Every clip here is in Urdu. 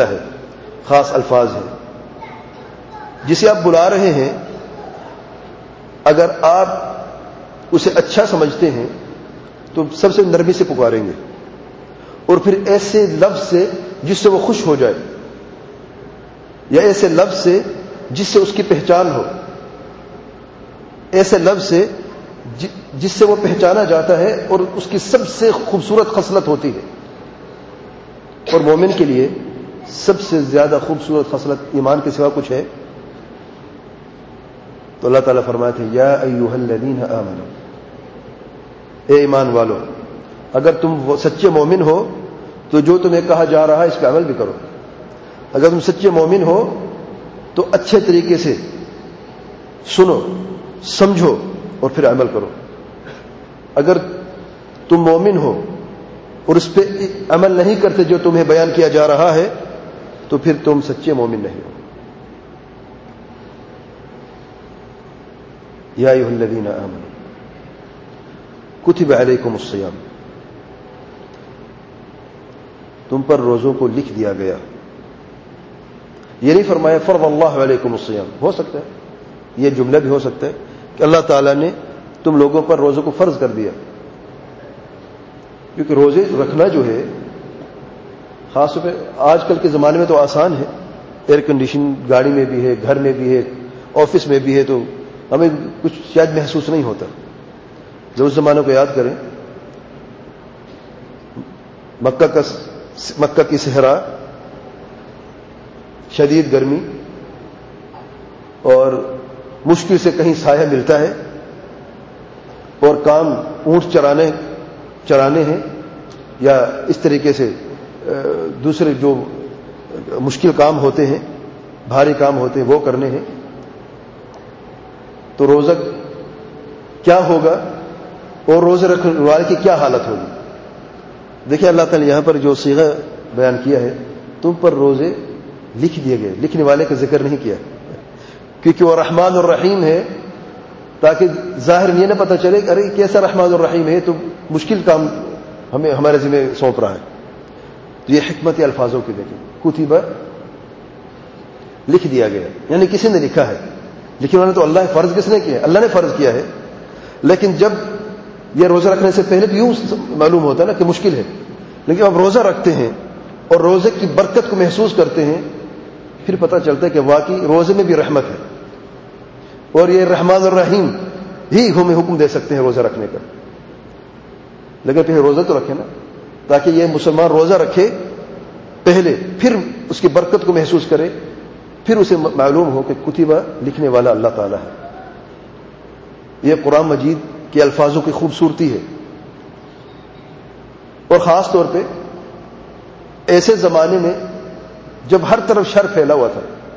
وسیلہ ہے، خاص الفاظ ہیں. جسے آپ بلا رہے ہیں اگر آپ اسے اچھا سمجھتے ہیں تو سب سے نرمی سے پکاریں گے، اور پھر ایسے لفظ سے جس سے وہ خوش ہو جائے، یا ایسے لفظ سے جس سے اس کی پہچان ہو، ایسے لفظ سے جس سے وہ پہچانا جاتا ہے اور اس کی سب سے خوبصورت خصلت ہوتی ہے. اور مومن کے لیے سب سے زیادہ خوبصورت خصلت ایمان کے سوا کچھ ہے؟ تو اللہ تعالیٰ فرماتے ہیں یا ایھا الذین آمنوا، اے ایمان والو، اگر تم وہ سچے مومن ہو تو جو تمہیں کہا جا رہا ہے اس پہ عمل بھی کرو. اگر تم سچے مومن ہو تو اچھے طریقے سے سنو، سمجھو اور پھر عمل کرو. اگر تم مومن ہو اور اس پہ عمل نہیں کرتے جو تمہیں بیان کیا جا رہا ہے تو پھر تم سچے مومن نہیں ہو. یا ایھا الذین آمنوا کتب علیکم الصیام، تم پر روزوں کو لکھ دیا گیا. یہ نہیں فرمایا فرض اللہ علیکم الصیام. ہو سکتا ہے یہ جملہ بھی ہو سکتا ہے کہ اللہ تعالیٰ نے تم لوگوں پر روزوں کو فرض کر دیا، کیونکہ روزے رکھنا جو ہے خاص طور پہ آج کل کے زمانے میں تو آسان ہے، ایئر کنڈیشن گاڑی میں بھی ہے، گھر میں بھی ہے، آفس میں بھی ہے، تو ہمیں کچھ شاید محسوس نہیں ہوتا. جب اس زمانے کو یاد کریں، مکہ کی صحرا، شدید گرمی، اور مشکل سے کہیں سایہ ملتا ہے، اور کام اونٹ چرانے ہیں یا اس طریقے سے دوسرے جو مشکل کام ہوتے ہیں، بھاری کام ہوتے ہیں، وہ کرنے ہیں. تو روزہ کیا ہوگا اور روزے رکھنے والے کی کیا حالت ہوگی؟ دیکھیں اللہ تعالی یہاں پر جو صیغہ بیان کیا ہے، تم پر روزے لکھ دیے گئے، لکھنے والے کا ذکر نہیں کیا کیونکہ وہ رحمان الرحیم ہے، تاکہ ظاہر یہ نہ پتہ چلے کہ ارے کیسا رحمان الرحیم ہے، تو مشکل کام ہمارے ذمہ سونپ رہا ہے. تو یہ حکمت الفاظوں کی دیکھیں، کتب لکھ دیا گیا، یعنی کسی نے لکھا ہے. لیکن انہوں نے تو اللہ فرض کس نے کیا؟ اللہ نے فرض کیا ہے. لیکن جب یہ روزہ رکھنے سے پہلے تو یوں معلوم ہوتا ہے نا کہ مشکل ہے، لیکن اب روزہ رکھتے ہیں اور روزے کی برکت کو محسوس کرتے ہیں، پھر پتہ چلتا ہے کہ واقعی روزے میں بھی رحمت ہے، اور یہ رحمان الرحیم ہی ہمیں حکم دے سکتے ہیں روزہ رکھنے کا. لیکن پھر روزہ تو رکھے نا، تاکہ یہ مسلمان روزہ رکھے پہلے، پھر اس کی برکت کو محسوس کرے، پھر اسے معلوم ہو کہ کتبہ لکھنے والا اللہ تعالیٰ ہے. یہ قرآن مجید کے الفاظوں کی خوبصورتی ہے. اور خاص طور پہ ایسے زمانے میں جب ہر طرف شر پھیلا ہوا تھا.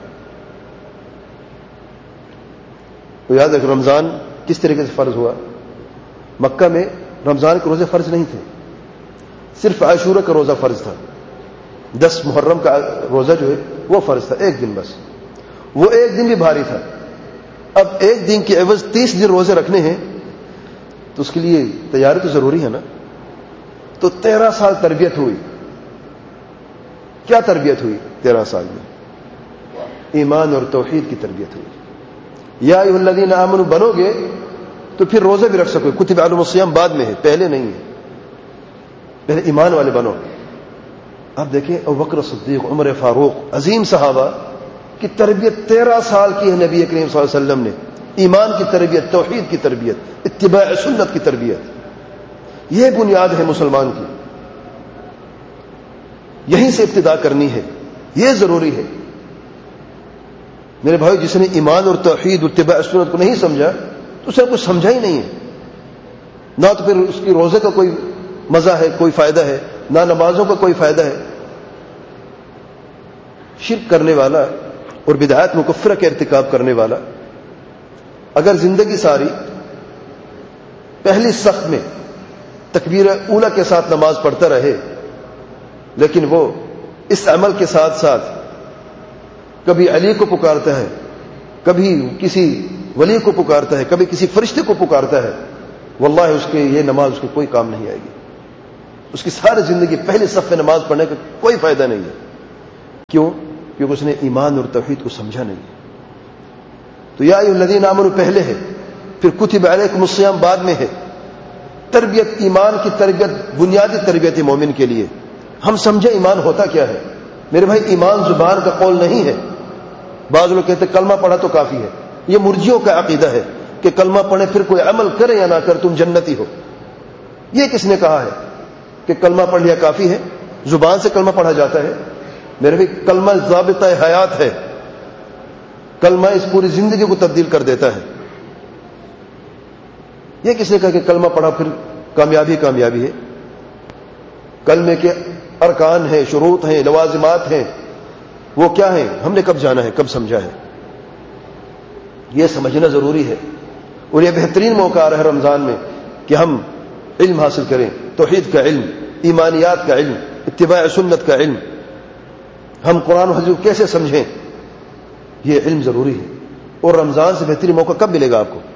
تو یاد ہے کہ رمضان کس طریقے سے فرض ہوا؟ مکہ میں رمضان کے روزے فرض نہیں تھے، صرف عاشورہ کا روزہ فرض تھا. 10 محرم کا روزہ جو ہے وہ فرض تھا، ایک دن بس. وہ ایک دن بھی بھاری تھا. اب ایک دن کے عوض 30 دن روزے رکھنے ہیں تو اس کے لیے تیاری تو ضروری ہے نا. تو 13 سال تربیت ہوئی. کیا تربیت ہوئی 13 سال میں؟ ایمان اور توحید کی تربیت ہوئی. یا ایھا الذین آمنوا بنو گے تو پھر روزے بھی رکھ سکو. کتب علیکم الصیام بعد میں ہے، پہلے نہیں ہے. پہلے ایمان والے بنو. آپ دیکھیں ابوبکر صدیق، عمر فاروق، عظیم صحابہ کی تربیت 13 سال کی ہے نبی کریم صلی اللہ علیہ وسلم نے. ایمان کی تربیت، توحید کی تربیت، اتباع سنت کی تربیت. یہ بنیاد ہے مسلمان کی، یہیں سے ابتدا کرنی ہے، یہ ضروری ہے. میرے بھائی، جس نے ایمان اور توحید اور اتباع سنت کو نہیں سمجھا تو اسے کچھ سمجھا ہی نہیں ہے. نہ تو پھر اس کی روزے کا کوئی مزہ ہے، کوئی فائدہ ہے، نہ نمازوں کا کوئی فائدہ ہے. شرک کرنے والا اور بدعات مکفرہ کا ارتکاب کرنے والا اگر زندگی ساری پہلی صف میں تکبیر اولیٰ کے ساتھ نماز پڑھتا رہے، لیکن وہ اس عمل کے ساتھ ساتھ کبھی علی کو پکارتا ہے، کبھی کسی ولی کو پکارتا ہے، کبھی کسی فرشتے کو پکارتا ہے، واللہ اس کے یہ نماز اس کو کوئی کام نہیں آئے گی. اس کی ساری زندگی پہلی صف میں نماز پڑھنے کا کوئی فائدہ نہیں ہے. کیوں؟ کیونکہ اس نے ایمان اور توحید کو سمجھا نہیں. تو یا ایھا الذین آمنوا پہلے ہے، پھر کتب علیکم الصیام بعد میں ہے. تربیت، ایمان کی تربیت بنیادی تربیت ہے مومن کے لیے. ہم سمجھے ایمان ہوتا کیا ہے. میرے بھائی، ایمان زبان کا قول نہیں ہے. بعض لوگ کہتے ہیں کلمہ پڑھا تو کافی ہے. یہ مرجئیوں کا عقیدہ ہے کہ کلمہ پڑھے پھر کوئی عمل کرے یا نہ کرے تم جنتی ہو. یہ کس نے کہا ہے کہ کلمہ پڑھ لیا کافی ہے؟ زبان سے کلمہ پڑھا جاتا ہے. میرے بھائی، کلمہ ضابطہ حیات ہے. کلمہ اس پوری زندگی کو تبدیل کر دیتا ہے. یہ کس نے کہا کہ کلمہ پڑھا پھر کامیابی ہے؟ کلمے کے ارکان ہیں، شروط ہیں، لوازمات ہیں. وہ کیا ہیں؟ ہم نے کب جانا ہے، کب سمجھا ہے؟ یہ سمجھنا ضروری ہے. اور یہ بہترین موقع آ رہا ہے رمضان میں کہ ہم علم حاصل کریں، توحید کا علم، ایمانیات کا علم، اتباع سنت کا علم. ہم قرآن و حدیث کو کیسے سمجھیں، یہ علم ضروری ہے. اور رمضان سے بہترین موقع کب ملے گا آپ کو؟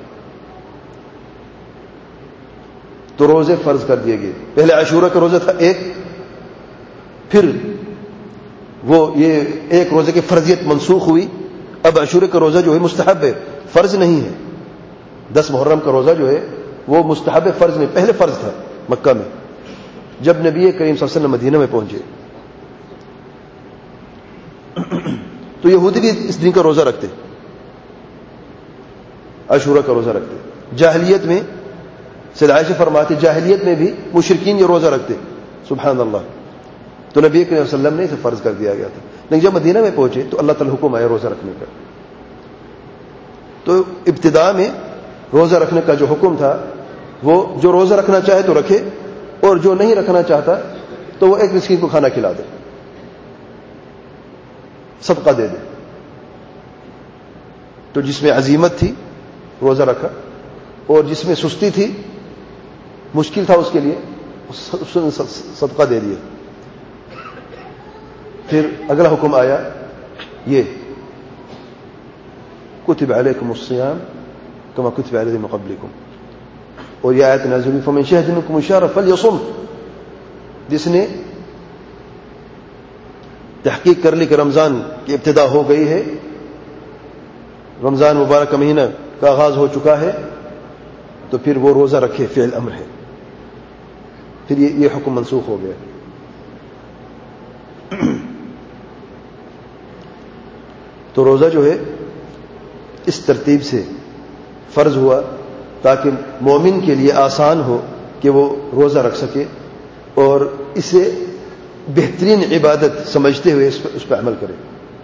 تو روزے فرض کر دیے گئے. پہلے عاشورہ کا روزہ تھا ایک، پھر وہ یہ ایک روزے کی فرضیت منسوخ ہوئی. اب عاشورہ کا روزہ جو ہے مستحب ہے، فرض نہیں ہے. 10 محرم کا روزہ جو ہے وہ مستحب ہے، فرض نہیں. پہلے فرض تھا مکہ میں جب نبی کریم صلی اللہ علیہ وسلم مدینہ میں پہنچے. تو یہودی بھی اس دن کا روزہ رکھتے، عاشورہ کا روزہ رکھتے. جاہلیت میں سید عائشہ فرماتی جاہلیت میں بھی مشرکین یہ روزہ رکھتے. سبحان اللہ. تو نبی کریم صلی اللہ علیہ وسلم نے اسے فرض کر دیا گیا تھا. لیکن جب مدینہ میں پہنچے تو اللہ تعالی حکم آیا روزہ رکھنے کا. تو ابتدا میں روزہ رکھنے کا جو حکم تھا وہ جو روزہ رکھنا چاہے تو رکھے، اور جو نہیں رکھنا چاہتا تو وہ ایک مسکین کو کھانا کھلا دے، صدقہ دے دے. تو جس میں عزیمت تھی روزہ رکھا، اور جس میں سستی تھی، مشکل تھا اس کے لیے، اس نے صدقہ دے دیا. پھر اگلا حکم آیا یہ کتب علیکم الصیام کما کتب علی الذین من قبلکم. اور یہ آیت نازل ہوئی فمن شہد منکم الشہر فلیصم. جس نے تحقیق کر لی کہ رمضان کی ابتدا ہو گئی ہے، رمضان مبارک کا مہینہ کا آغاز ہو چکا ہے، تو پھر وہ روزہ رکھے. فعل امر ہے. پھر یہ حکم منسوخ ہو گیا. تو روزہ جو ہے اس ترتیب سے فرض ہوا تاکہ مومن کے لیے آسان ہو کہ وہ روزہ رکھ سکے اور اسے بہترین عبادت سمجھتے ہوئے اس پر عمل کرے.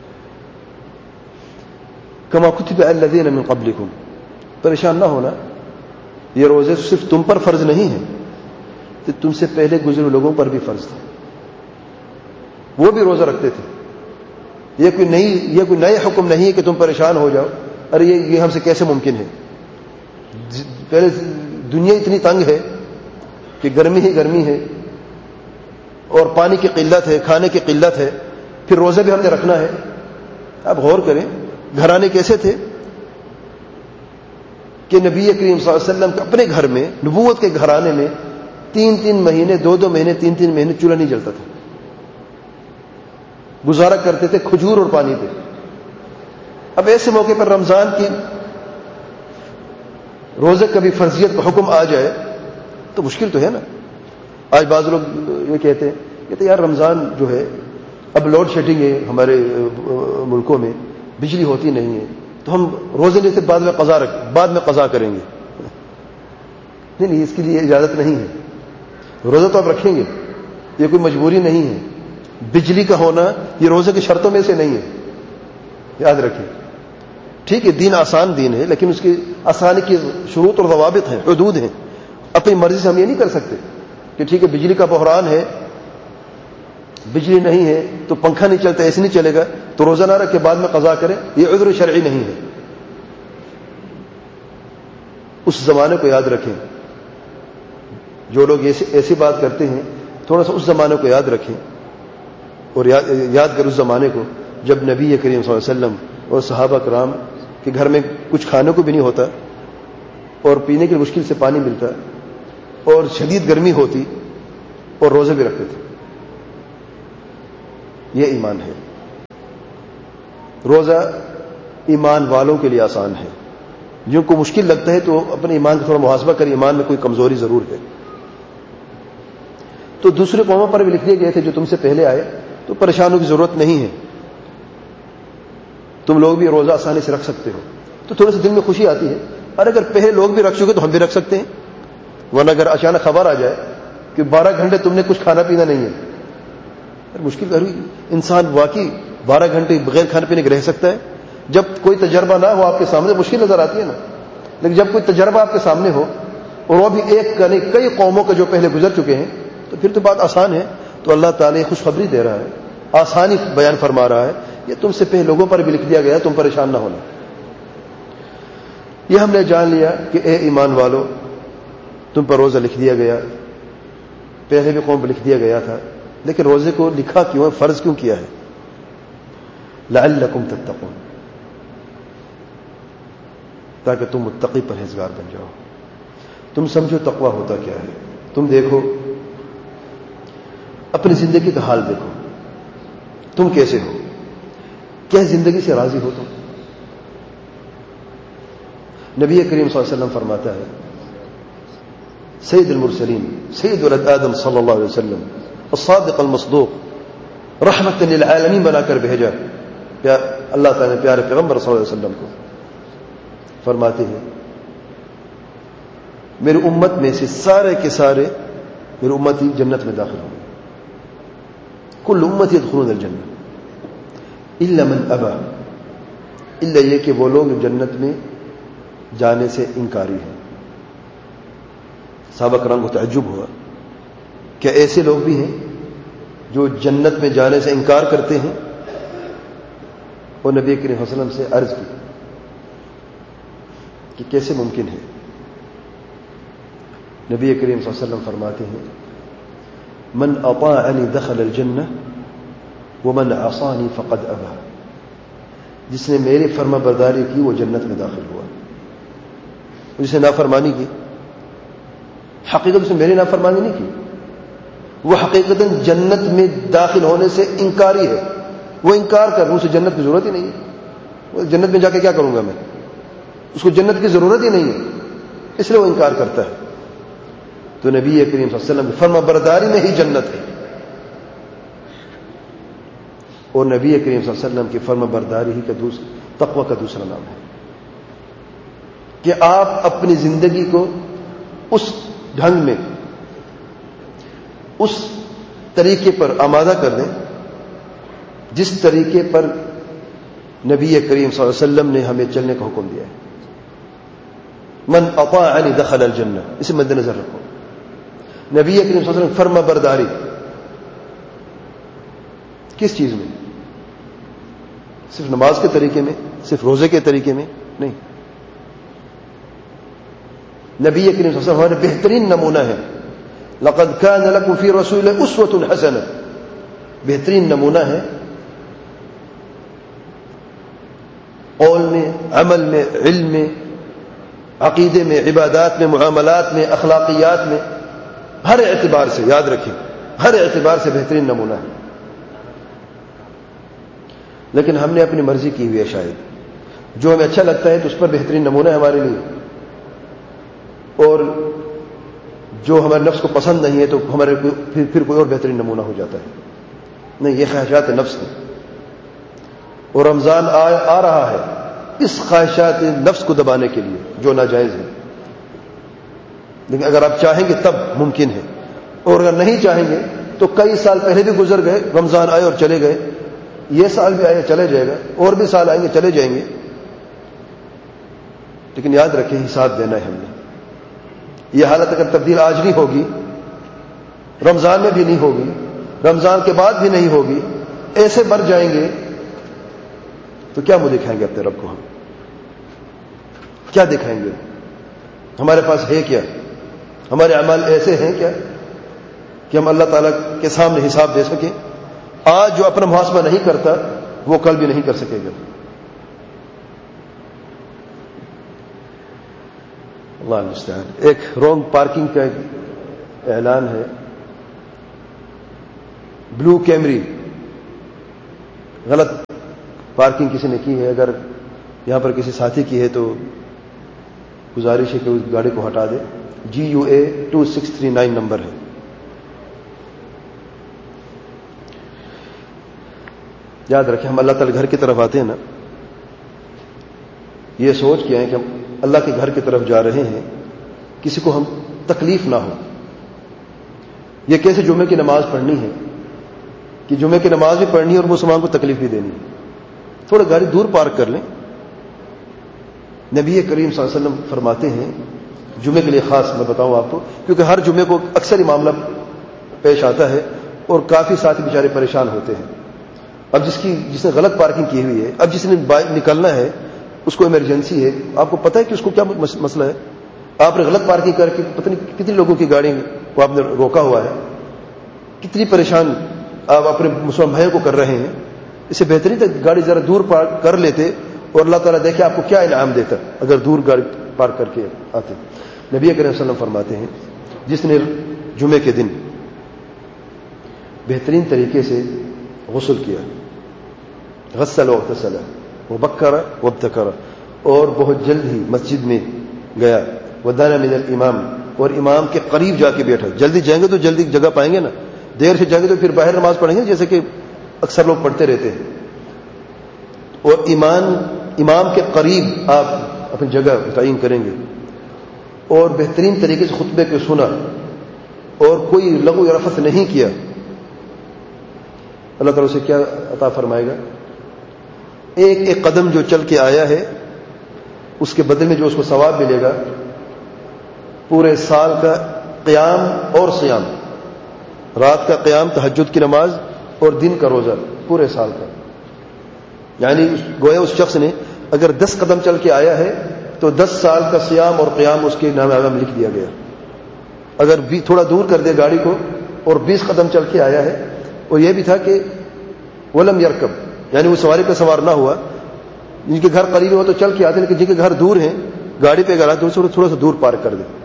کما کتب علی الذین من قبلکم. پریشان نہ ہونا، یہ روزے صرف تم پر فرض نہیں ہیں، تو تم سے پہلے گزرے لوگوں پر بھی فرض تھا. وہ بھی روزہ رکھتے تھے. یہ کوئی نئے حکم نہیں ہے کہ تم پریشان ہو جاؤ، ارے یہ ہم سے کیسے ممکن ہے. پہلے دنیا اتنی تنگ ہے کہ گرمی ہی گرمی ہے، اور پانی کی قلت ہے، کھانے کی قلت ہے، پھر روزہ بھی ہم نے رکھنا ہے. آپ غور کریں گھرانے کیسے تھے کہ نبی کریم صلی اللہ علیہ وسلم کے اپنے گھر میں، نبوت کے گھرانے میں 3 مہینے 2 مہینے 3 مہینے چولہا نہیں جلتا تھا. گزارا کرتے تھے کھجور اور پانی پہ. اب ایسے موقع پر رمضان کی روزے کبھی فرضیت کا حکم آ جائے تو مشکل تو ہے نا. آج بعض لوگ یہ کہتے ہیں یار رمضان جو ہے اب لوڈ شیڈنگ ہے ہمارے ملکوں میں، بجلی ہوتی نہیں ہے، تو ہم روزے نہیں سے بعد میں قضا کریں گے. نہیں، اس کے لیے اجازت نہیں ہے. روزہ تو آپ رکھیں گے، یہ کوئی مجبوری نہیں ہے. بجلی کا ہونا یہ روزے کی شرطوں میں سے نہیں ہے، یاد رکھیں. ٹھیک ہے دین آسان دین ہے، لیکن اس کی آسانی کی شروط اور ضوابط ہیں، حدود ہیں. اپنی مرضی سے ہم یہ نہیں کر سکتے کہ ٹھیک ہے بجلی کا بحران ہے، بجلی نہیں ہے تو پنکھا نہیں چلتا، ایسے نہیں چلے گا تو روزہ نہ رکھ کے بعد میں قضا کریں. یہ عذر شرعی نہیں ہے. اس زمانے کو یاد رکھیں. جو لوگ ایسی بات کرتے ہیں تھوڑا سا اس زمانے کو یاد رکھیں، اور یاد کر اس زمانے کو جب نبی کریم صلی اللہ علیہ وسلم اور صحابہ کرام کے گھر میں کچھ کھانے کو بھی نہیں ہوتا، اور پینے کی مشکل سے پانی ملتا، اور شدید گرمی ہوتی، اور روزے بھی رکھتے تھے. یہ ایمان ہے. روزہ ایمان والوں کے لیے آسان ہے. جن کو مشکل لگتا ہے تو اپنے ایمان کا تھوڑا محاسبہ کریں, ایمان میں کوئی کمزوری ضرور ہے. تو دوسرے قوموں پر بھی لکھ دیے گئے تھے جو تم سے پہلے آئے, تو پریشانوں کی ضرورت نہیں ہے, تم لوگ بھی روزہ آسانی سے رکھ سکتے ہو. تو تھوڑے سے دل میں خوشی آتی ہے, اور اگر پہلے لوگ بھی رکھ چکے تو ہم بھی رکھ سکتے ہیں. ورنہ اگر اچانک خبر آ جائے کہ 12 گھنٹے تم نے کچھ کھانا پینا نہیں ہے, مشکل کر انسان واقعی 12 گھنٹے بغیر کھانے پینے کے رہ سکتا ہے؟ جب کوئی تجربہ نہ ہو آپ کے سامنے مشکل نظر آتی ہے نا, لیکن جب کوئی تجربہ آپ کے سامنے ہو اور وہ بھی ایک یعنی کئی قوموں کے جو پہلے گزر چکے ہیں, تو پھر تو بات آسان ہے. تو اللہ تعالیٰ خوشخبری دے رہا ہے, آسانی بیان فرما رہا ہے. یہ تم سے پہلے لوگوں پر بھی لکھ دیا گیا, تم پریشان نہ ہونا. یہ ہم نے جان لیا کہ اے ایمان والو, تم پر روزہ لکھ دیا گیا, پہلے بھی قوم پر لکھ دیا گیا تھا, لیکن روزے کو لکھا کیوں ہے, فرض کیوں کیا ہے؟ لعلکم تتقون, تاکہ تم متقی پرہیزگار بن جاؤ. تم سمجھو تقوی ہوتا کیا ہے. تم دیکھو اپنی زندگی کا حال دیکھو, تم کیسے ہو, کیا زندگی سے راضی ہو تم؟ نبی کریم صلی اللہ علیہ وسلم فرماتا ہے, سید المرسلین سید ولد آدم صلی اللہ علیہ وسلم الصادق المصدوق رحمت للعالمین بنا کر بھیجا. اللہ تعالیٰ نے پیارے پیغمبر صلی اللہ علیہ وسلم کو فرماتے ہیں, میری امت میں سے سارے کے سارے میری امتی جنت میں داخل ہوں گے. کل امتی يدخلون الجنہ الا من ابا, الا یہ کہ وہ لوگ جنت میں جانے سے انکاری ہیں. صحابہ کرام کو تعجب ہوا, کیا ایسے لوگ بھی ہیں جو جنت میں جانے سے انکار کرتے ہیں؟ اور نبی کریم صلی اللہ علیہ وسلم سے عرض کی کہ کیسے ممکن ہے؟ نبی کریم صلی اللہ علیہ وسلم فرماتے ہیں, من اطاعنی دخل الجنہ ومن عصانی فقد ابا, جس نے میری فرما برداری کی وہ جنت میں داخل ہوا, جس نے نافرمانی کی حقیقت سے میری نافرمانی نہیں کی, وہ حقیقت جنت میں داخل ہونے سے انکاری ہے. وہ انکار کر, اسے جنت کی ضرورت ہی نہیں ہے. وہ جنت میں جا کے کیا کروں گا میں, اس کو جنت کی ضرورت ہی نہیں ہے, اس لیے وہ انکار کرتا ہے. تو نبی کریم صلی اللہ علیہ وسلم کی فرما برداری میں ہی جنت ہے, اور نبی کریم صلی اللہ علیہ وسلم کی فرما برداری ہی کا تقوی کا دوسرا نام ہے کہ آپ اپنی زندگی کو اس ڈھنگ میں, اس طریقے پر آمادہ کر دیں جس طریقے پر نبی کریم صلی اللہ علیہ وسلم نے ہمیں چلنے کا حکم دیا ہے. من اطاعنی دخل الجنہ, اسے مد نظر رکھو. نبی کریم صلی اللہ علیہ وسلم فرما برداری کس چیز میں؟ صرف نماز کے طریقے میں, صرف روزے کے طریقے میں نہیں. نبی کریم صلی اللہ علیہ وسلم ہمارے بہترین نمونہ ہے. لقد كان لكم في رسول اسوة حسنہ, بہترین نمونہ ہے قول میں, عمل میں, علم میں, عقیدے میں, عبادات میں, معاملات میں, اخلاقیات میں, ہر اعتبار سے. یاد رکھیں, ہر اعتبار سے بہترین نمونہ ہے. لیکن ہم نے اپنی مرضی کی ہوئی ہے شاید, جو ہمیں اچھا لگتا ہے تو اس پر بہترین نمونہ ہے ہمارے لیے, اور جو ہمارے نفس کو پسند نہیں ہے تو ہمارے پھر کوئی اور بہترین نمونہ ہو جاتا ہے. نہیں, یہ خواہشات نفس ہیں, اور رمضان آ رہا ہے اس خواہشات نفس کو دبانے کے لیے جو ناجائز ہے. لیکن اگر آپ چاہیں گے تب ممکن ہے, اور اگر نہیں چاہیں گے تو کئی سال پہلے بھی گزر گئے, رمضان آئے اور چلے گئے, یہ سال بھی آئے چلے جائے گا, اور بھی سال آئیں گے چلے جائیں گے. لیکن یاد رکھیں حساب دینا ہے ہم نے. یہ حالت اگر تبدیل آج نہیں ہوگی, رمضان میں بھی نہیں ہوگی, رمضان کے بعد بھی نہیں ہوگی, ایسے بر جائیں گے تو کیا منہ دکھائیں گے اپنے رب کو؟ ہم کیا دکھائیں گے؟ ہمارے پاس ہے کیا؟ ہمارے اعمال ایسے ہیں کیا کہ ہم اللہ تعالیٰ کے سامنے حساب دے سکیں؟ آج جو اپنا محاسبہ نہیں کرتا وہ کل بھی نہیں کر سکے گا. اللہ المستعان. ایک رونگ پارکنگ کا اعلان ہے. بلو کیمری غلط پارکنگ کسی نے کی ہے، اگر یہاں پر کسی ساتھی کی ہے تو گزارش ہے کہ اس گاڑی کو ہٹا دے. GUA 2639 نمبر ہے. یاد رکھیں ہم اللہ تعالی گھر کی طرف آتے ہیں نا، یہ سوچ کے آئیں کہ ہم اللہ کے گھر کی طرف جا رہے ہیں، کسی کو ہم تکلیف نہ ہو. یہ کیسے جمعے کی نماز پڑھنی ہے کہ جمعے کی نماز بھی پڑھنی ہے اور مسلمان کو تکلیف بھی دینی ہے. تھوڑا گاڑی دور پارک کر لیں. نبی کریم صلی اللہ علیہ وسلم فرماتے ہیں، جمعے کے لیے خاص میں بتاؤں آپ کو، کیونکہ ہر جمعے کو اکثر ہی معاملہ پیش آتا ہے اور کافی ساتھی بیچارے پریشان ہوتے ہیں. اب جس نے غلط پارکنگ کی ہوئی ہے، اب جس نے نکلنا ہے، اس کو ایمرجنسی ہے، آپ کو پتہ ہے کہ اس کو کیا مسئلہ ہے. آپ نے غلط پارکنگ کر کے پتہ نہیں کتنی لوگوں کی گاڑی کو آپ نے روکا ہوا ہے، کتنی پریشان آپ اپنے مسلمان بھائیوں کو کر رہے ہیں. اس سے بہترین تھا گاڑی ذرا دور پارک کر لیتے اور اللہ تعالیٰ دیکھے آپ کو کیا انعام دیتا اگر دور گاڑی پارک کر کے آتے. نبی کریم صلی اللہ علیہ وسلم فرماتے ہیں، جس نے جمعے کے دن بہترین طریقے سے غسل کیا، غسل واغتسل وبکر وابتکر، اور بہت جلد ہی مسجد میں گیا، ودنا من الامام، اور امام کے قریب جا کے بیٹھا. جلدی جائیں گے تو جلدی جگہ پائیں گے نا، دیر سے جائیں گے تو پھر باہر نماز پڑھیں گے جیسے کہ اکثر لوگ پڑھتے رہتے ہیں. اور امام کے قریب آپ اپنی جگہ تعین کریں گے اور بہترین طریقے سے خطبے کو سنا اور کوئی لغو یا رفث نہیں کیا. اللہ تعالیٰ اسے کیا عطا فرمائے گا؟ ایک ایک قدم جو چل کے آیا ہے اس کے بدلے میں جو اس کو ثواب ملے گا پورے سال کا قیام اور سیام، رات کا قیام تہجد کی نماز اور دن کا روزہ پورے سال کا. یعنی گویا اس شخص نے اگر 10 قدم چل کے آیا ہے تو 10 سال کا سیام اور قیام اس کے نام میں لکھ دیا گیا. اگر بھی تھوڑا دور کر دے گاڑی کو اور 20 قدم چل کے آیا ہے، اور یہ بھی تھا کہ ولم یرکب، یعنی وہ سواری پہ سوار نہ ہوا. جن کے گھر قریب ہو تو چل کے آتے، لیکن جن کے گھر دور ہیں گاڑی پہ اگر آتے تو تھوڑا سا دور پارک کر دیں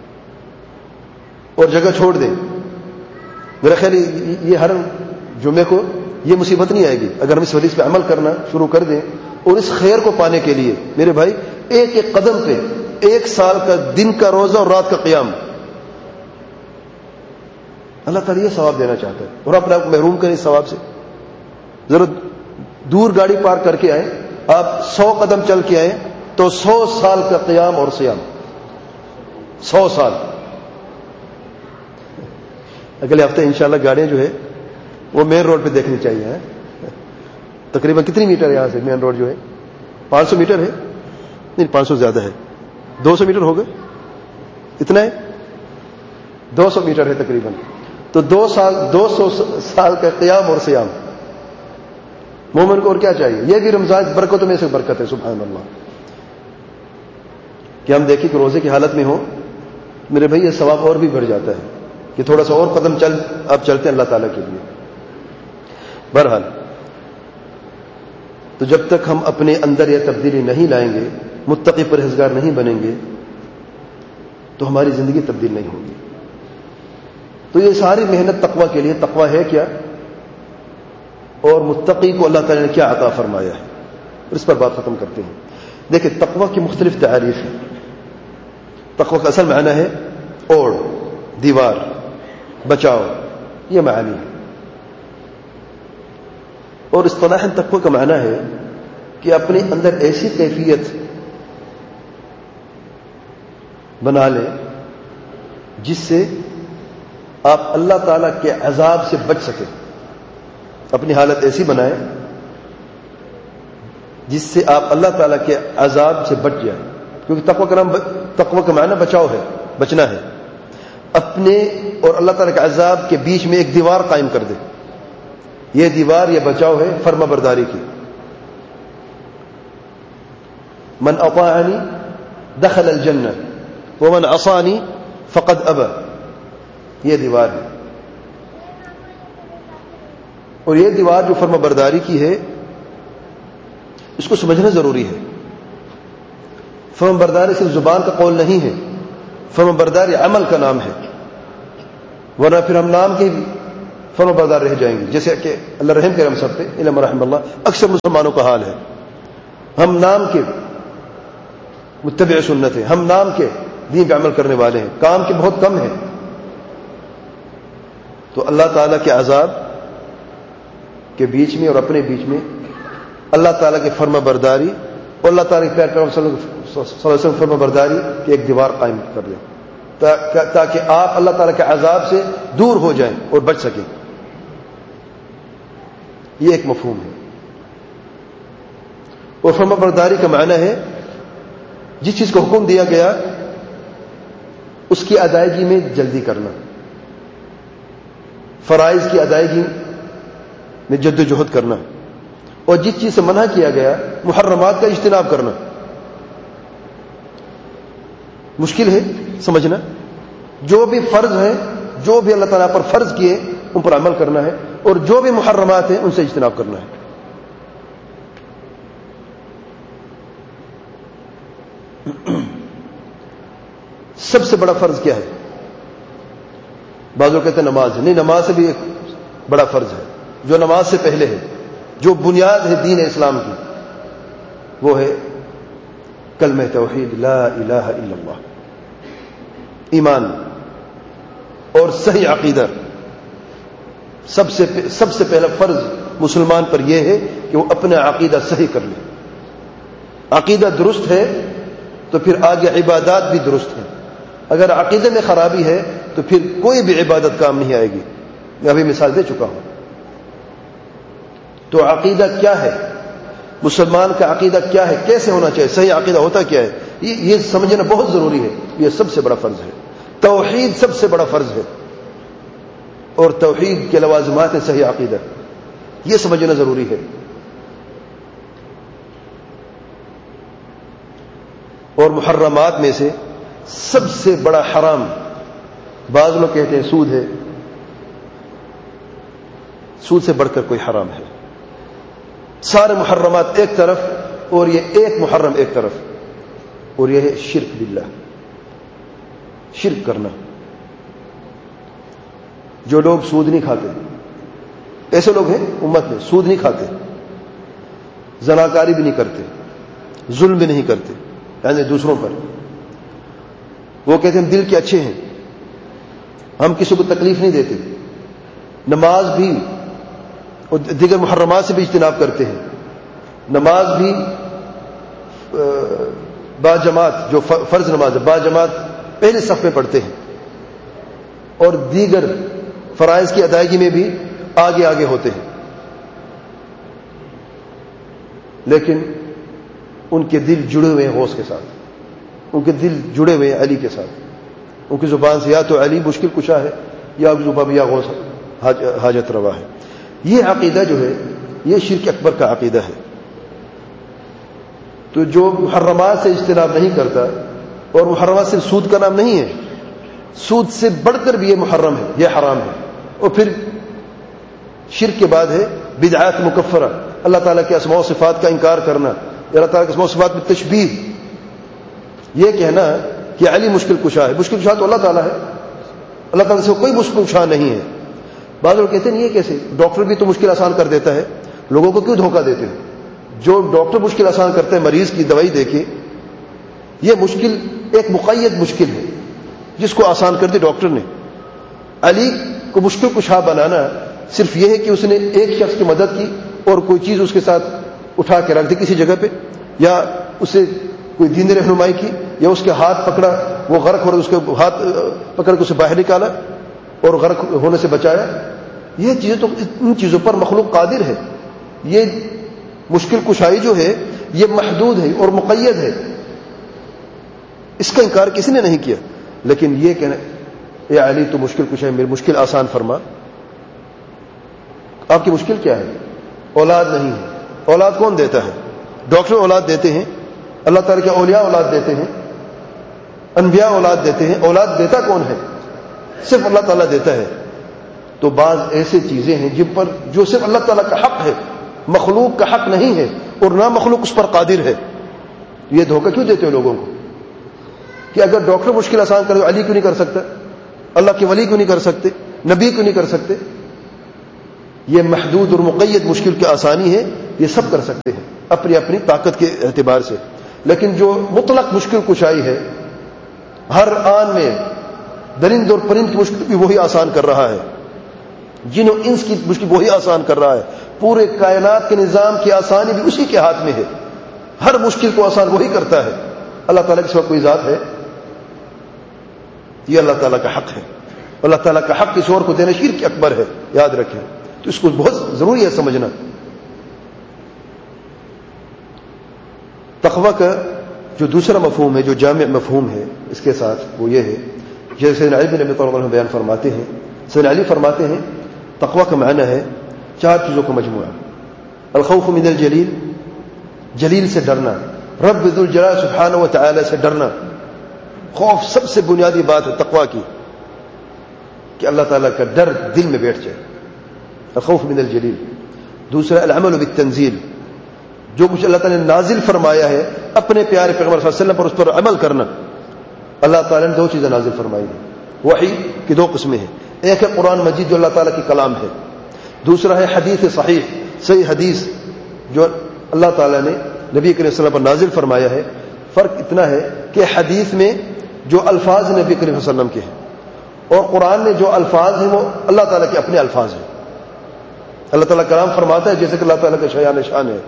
اور جگہ چھوڑ دیں. میرا خیال یہ ہر جمعے کو یہ مصیبت نہیں آئے گی اگر ہم اس حدیث پہ عمل کرنا شروع کر دیں. اور اس خیر کو پانے کے لیے میرے بھائی ایک ایک قدم پہ 1 سال کا دن کا روزہ اور رات کا قیام، اللہ تعالیٰ یہ ثواب دینا چاہتا ہے اور اپنے آپ کو محروم کریں اس ثواب سے. ضرور دور گاڑی پارک کر کے آئیں، آپ 100 قدم چل کے آئیں تو 100 سال کا قیام اور سیام، 100 سال. اگلے ہفتے انشاءاللہ گاڑیاں جو ہے وہ مین روڈ پہ دیکھنی چاہیے. تقریباً کتنی میٹر ہے یہاں سے مین روڈ جو ہے؟ 500 میٹر ہے؟ نہیں 500 زیادہ ہے، 200 میٹر ہوگا، اتنا ہے، 200 میٹر ہے تقریباً. تو 200 سال کا قیام اور سیام مومن کو اور کیا چاہیے؟ یہ بھی رمضان برکتوں میں سے برکت ہے. سبحان اللہ. کہ ہم دیکھیں کہ روزے کی حالت میں ہو میرے بھائی، یہ ثواب اور بھی بڑھ جاتا ہے کہ تھوڑا سا اور قدم آپ چلتے ہیں اللہ تعالیٰ کے لیے. بہرحال تو جب تک ہم اپنے اندر یہ تبدیلی نہیں لائیں گے، متقی پرہیزگار نہیں بنیں گے، تو ہماری زندگی تبدیل نہیں ہوگی. تو یہ ساری محنت تقوی کے لیے. تقوی ہے کیا اور متقی کو اللہ تعالیٰ نے کیا عطا فرمایا ہے، اور اس پر بات ختم کرتے ہیں. دیکھیں تقوی کی مختلف تعریف ہیں. تقوی کا اصل معنی ہے اوڑ، دیوار، بچاؤ، یہ معنی ہے. اور اصطلاحاً تقوی کا معنی ہے کہ اپنے اندر ایسی کیفیت بنا لیں جس سے آپ اللہ تعالیٰ کے عذاب سے بچ سکیں. اپنی حالت ایسی بنائیں جس سے آپ اللہ تعالیٰ کے عذاب سے بچ جائیں. کیونکہ تقوی کا معنی بچاؤ ہے، بچنا ہے. اپنے اور اللہ تعالیٰ کے عذاب کے بیچ میں ایک دیوار قائم کر دے. یہ دیوار، یہ بچاؤ ہے فرما برداری کی. من اطاعنی دخل الجنہ ومن عصانی فقد ابى. یہ دیوار ہے. اور یہ دیوار جو فرما برداری کی ہے اس کو سمجھنا ضروری ہے. فرما برداری صرف زبان کا قول نہیں ہے، فرما برداری عمل کا نام ہے. ورنہ پھر ہم نام کے فرما بردار رہ جائیں گے. جیسے کہ اللہ رحم کرے ہم سب پہ، الا من رحم اللہ. اکثر مسلمانوں کا حال ہے، ہم نام کے متبع سنت ہیں، ہم نام کے دین پہ عمل کرنے والے ہیں، کام کے بہت کم ہیں. تو اللہ تعالیٰ کے عذاب کے بیچ میں اور اپنے بیچ میں اللہ تعالیٰ کی فرما برداری اور اللہ تعالیٰ کے پیغمبر صلی اللہ علیہ وسلم فرما برداری کی ایک دیوار قائم کر دیں تاکہ آپ اللہ تعالیٰ کے عذاب سے دور ہو جائیں اور بچ سکیں. یہ ایک مفہوم ہے. اور فرما برداری کا معنی ہے جس چیز کو حکم دیا گیا اس کی ادائیگی میں جلدی کرنا، فرائض کی ادائیگی میں جد و جہد کرنا، اور جس چیز سے منع کیا گیا محرمات کا اجتناب کرنا. مشکل ہے سمجھنا. جو بھی فرض ہیں، جو بھی اللہ تعالیٰ پر فرض کیے ان پر عمل کرنا ہے، اور جو بھی محرمات ہیں ان سے اجتناب کرنا ہے. سب سے بڑا فرض کیا ہے؟ بعض لوگ کہتے ہیں نماز ہے. نہیں، نماز سے بھی ایک بڑا فرض ہے جو نماز سے پہلے ہے، جو بنیاد ہے دین اسلام کی، وہ ہے کلمہ توحید لا الہ الا اللہ، ایمان اور صحیح عقیدہ. سب سے پہلا فرض مسلمان پر یہ ہے کہ وہ اپنا عقیدہ صحیح کر لے. عقیدہ درست ہے تو پھر آگے عبادات بھی درست ہیں. اگر عقیدے میں خرابی ہے تو پھر کوئی بھی عبادت کام نہیں آئے گی. میں ابھی مثال دے چکا ہوں. تو عقیدہ کیا ہے؟ مسلمان کا عقیدہ کیا ہے؟ کیسے ہونا چاہیے؟ صحیح عقیدہ ہوتا کیا ہے؟ یہ سمجھنا بہت ضروری ہے. یہ سب سے بڑا فرض ہے. توحید سب سے بڑا فرض ہے، اور توحید کے لوازمات ہیں صحیح عقیدہ. یہ سمجھنا ضروری ہے. اور محرمات میں سے سب سے بڑا حرام، بعض لوگ کہتے ہیں سود ہے. سود سے بڑھ کر کوئی حرام ہے؟ سارے محرمات ایک طرف اور یہ ایک محرم ایک طرف، اور یہ ہے شرک باللہ، شرک کرنا. جو لوگ سود نہیں کھاتے، ایسے لوگ ہیں امت میں، سود نہیں کھاتے، زناکاری بھی نہیں کرتے، ظلم بھی نہیں کرتے یعنی دوسروں پر. وہ کہتے ہیں ہم دل کے اچھے ہیں، ہم کسی کو تکلیف نہیں دیتے، نماز بھی اور دیگر محرمات سے بھی اجتناب کرتے ہیں، نماز بھی با جماعت، جو فرض نماز ہے با جماعت پہلے صف میں پڑھتے ہیں، اور دیگر فرائض کی ادائیگی میں بھی آگے آگے ہوتے ہیں. لیکن ان کے دل جڑے ہوئے ہیں غوث کے ساتھ، ان کے دل جڑے ہوئے ہیں علی کے ساتھ. ان کی زبان سے یا تو علی مشکل کشا ہے، یا زبان یا غوث حاجت روا ہے. یہ عقیدہ جو ہے یہ شرک اکبر کا عقیدہ ہے. تو جو محرمات سے اجتناب نہیں کرتا، اور محرمات صرف سود کا نام نہیں ہے، سود سے بڑھ کر بھی یہ محرم ہے، یہ حرام ہے. اور پھر شرک کے بعد ہے بدعات مکفرہ، اللہ تعالیٰ کے اسماء و صفات کا انکار کرنا، اللہ تعالیٰ کے اسماء و صفات میں تشبیہ. یہ کہنا کہ علی مشکل کشا ہے، مشکل کشا تو اللہ تعالیٰ ہے، اللہ تعالیٰ سے کوئی مشکل کشا نہیں ہے. بعض لوگ کہتے ہیں یہ کیسے؟ ڈاکٹر بھی تو مشکل آسان کر دیتا ہے، لوگوں کو کیوں دھوکہ دیتے ہیں؟ جو ڈاکٹر مشکل آسان کرتا ہے مریض کی دوائی دے کے، یہ مشکل ایک مقید مشکل ہے جس کو آسان کر دی ڈاکٹر نے. علی کو مشکل کشا بنانا صرف یہ ہے کہ اس نے ایک شخص کی مدد کی اور کوئی چیز اس کے ساتھ اٹھا کے رکھ دی کسی جگہ پہ، یا اسے کوئی دینی رہنمائی کی، یا اس کے ہاتھ پکڑا، وہ غرق ہو رہا، اس کے ہاتھ پکڑ کے اسے باہر نکالا اور غرق ہونے سے بچایا. یہ چیزیں تو ان چیزوں پر مخلوق قادر ہے. یہ مشکل کشائی جو ہے یہ محدود ہے اور مقید ہے، اس کا انکار کسی نے نہیں کیا. لیکن یہ کہنا اے علی تو مشکل کشائی، میری مشکل آسان فرما. آپ کی مشکل کیا ہے؟ اولاد نہیں ہے. اولاد کون دیتا ہے؟ ڈاکٹر اولاد دیتے ہیں، اللہ تعالیٰ کے اولیاء اولاد دیتے ہیں، انبیاء اولاد دیتے ہیں. اولاد دیتا کون ہے؟ صرف اللہ تعالیٰ دیتا ہے. تو بعض ایسے چیزیں ہیں جن پر جو صرف اللہ تعالیٰ کا حق ہے، مخلوق کا حق نہیں ہے، اور نہ مخلوق اس پر قادر ہے. یہ دھوکہ کیوں دیتے ہو لوگوں کو کہ اگر ڈاکٹر مشکل آسان کر دو، علی کیوں نہیں کر سکتا؟ اللہ کے ولی کیوں نہیں کر سکتے؟ نبی کیوں نہیں کر سکتے؟ یہ محدود اور مقید مشکل کی آسانی ہے، یہ سب کر سکتے ہیں اپنی اپنی طاقت کے اعتبار سے. لیکن جو مطلق مشکل کشائی ہے، ہر آن میں درند اور پرند کی مشکل بھی وہی آسان کر رہا ہے، جن و انس کی مشکل وہی آسان کر رہا ہے، پورے کائنات کے نظام کی آسانی بھی اسی کے ہاتھ میں ہے. ہر مشکل کو آسان وہی کرتا ہے. اللہ تعالیٰ کے سوا کوئی ذات ہے؟ یہ اللہ تعالیٰ کا حق ہے. اللہ تعالیٰ کا حق کسی اور کو دینا شرک اکبر ہے، یاد رکھیں. تو اس کو بہت ضروری ہے سمجھنا. تقوی کا جو دوسرا مفہوم ہے، جو جامع مفہوم ہے اس کے ساتھ، وہ یہ ہے، جیسے سیدنا علی بن ابی طالب بیان فرماتے ہیں. سیدنا علی فرماتے ہیں تقوی کا معنی ہے 4 چیزوں کا مجموعہ. الخوف من الجلیل، جلیل سے ڈرنا، رب ذو الجلال سبحانہ و تعالی سے ڈرنا. خوف سب سے بنیادی بات ہے تقوی کی، کہ اللہ تعالیٰ کا ڈر دل میں بیٹھ جائے. الخوف من الجلیل. دوسرا العمل بالتنزیل، جو کچھ اللہ تعالیٰ نے نازل فرمایا ہے اپنے پیارے پیغمبر صلی اللہ علیہ وسلم پر، اس پر عمل کرنا. اللہ تعالیٰ نے 2 چیزیں نازل فرمائی ہیں. وحی کی 2 قسمیں ہیں، ایک ہے قرآن مجید جو اللہ تعالیٰ کی کلام ہے، دوسرا ہے حدیث صحیح، صحیح حدیث جو اللہ تعالیٰ نے نبی کریم صلی اللہ علیہ وسلم پر نازل فرمایا ہے. فرق اتنا ہے کہ حدیث میں جو الفاظ نبی کریم صلی اللہ علیہ وسلم کے ہیں، اور قرآن میں جو الفاظ ہیں وہ اللہ تعالیٰ کے اپنے الفاظ ہیں. اللہ تعالیٰ کلام فرماتا ہے جیسے کہ اللہ تعالیٰ کا شایان شان ہے.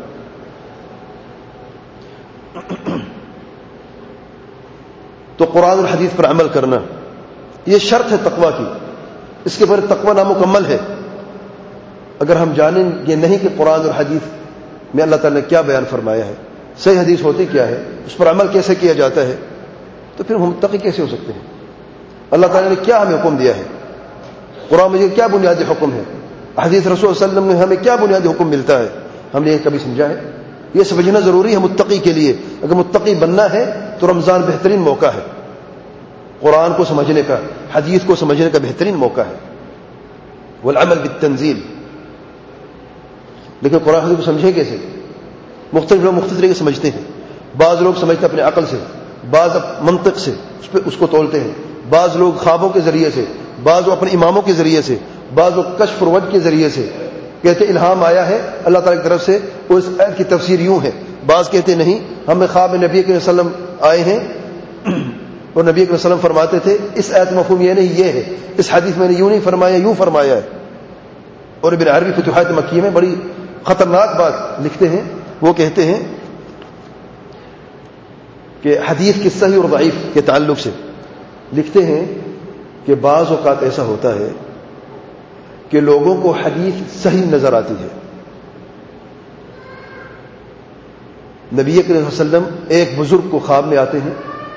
تو قرآن اور حدیث پر عمل کرنا یہ شرط ہے تقوی کی. اس کے بغیر تقوی نامکمل ہے. اگر ہم جانیں یہ نہیں کہ قرآن اور حدیث میں اللہ تعالیٰ نے کیا بیان فرمایا ہے، صحیح حدیث ہوتی کیا ہے، اس پر عمل کیسے کیا جاتا ہے، تو پھر ہم متقی کیسے ہو سکتے ہیں؟ اللہ تعالیٰ نے کیا ہمیں حکم دیا ہے، قرآن مجید کیا بنیادی حکم ہے، حدیث رسول صلی اللہ علیہ وسلم میں ہمیں کیا بنیادی حکم ملتا ہے، ہم نے یہ کبھی سمجھا ہے؟ یہ سمجھنا ضروری ہے متقی کے لیے. اگر متقی بننا ہے تو رمضان بہترین موقع ہے، قرآن کو سمجھنے کا، حدیث کو سمجھنے کا بہترین موقع ہے. والعمل بالتنزیل. لیکن قرآن حدیث کو سمجھے کیسے؟ مختلف لوگ مختلف طریقے سمجھتے ہیں. بعض لوگ سمجھتے اپنے عقل سے، بعض منطق سے اس کو تولتے ہیں، بعض لوگ خوابوں کے ذریعے سے، بعض لوگ اپنے اماموں کے ذریعے سے، بعض لوگ کشف اور وجہ کے ذریعے سے کہتے الہام آیا ہے اللہ تعالیٰ کی طرف سے، اس آیت کی تفسیر یوں ہے. بعض کہتے نہیں، ہمیں خواب میں نبی کریم صلی اللہ علیہ وسلم آئے ہیں اور نبی کریم صلی اللہ علیہ وسلم فرماتے تھے اس آیت مفہوم یہ نہیں یہ ہے، اس حدیث میں نے یوں نہیں فرمایا یوں فرمایا ہے. اور ابن عربی فتوحات مکیہ میں بڑی خطرناک بات لکھتے ہیں. وہ کہتے ہیں کہ حدیث کی صحیح اور ضعیف کے تعلق سے لکھتے ہیں کہ بعض اوقات ایسا ہوتا ہے کہ لوگوں کو حدیث صحیح نظر آتی ہے. نبی کریم صلی اللہ علیہ وسلم ایک بزرگ کو خواب میں آتے ہیں،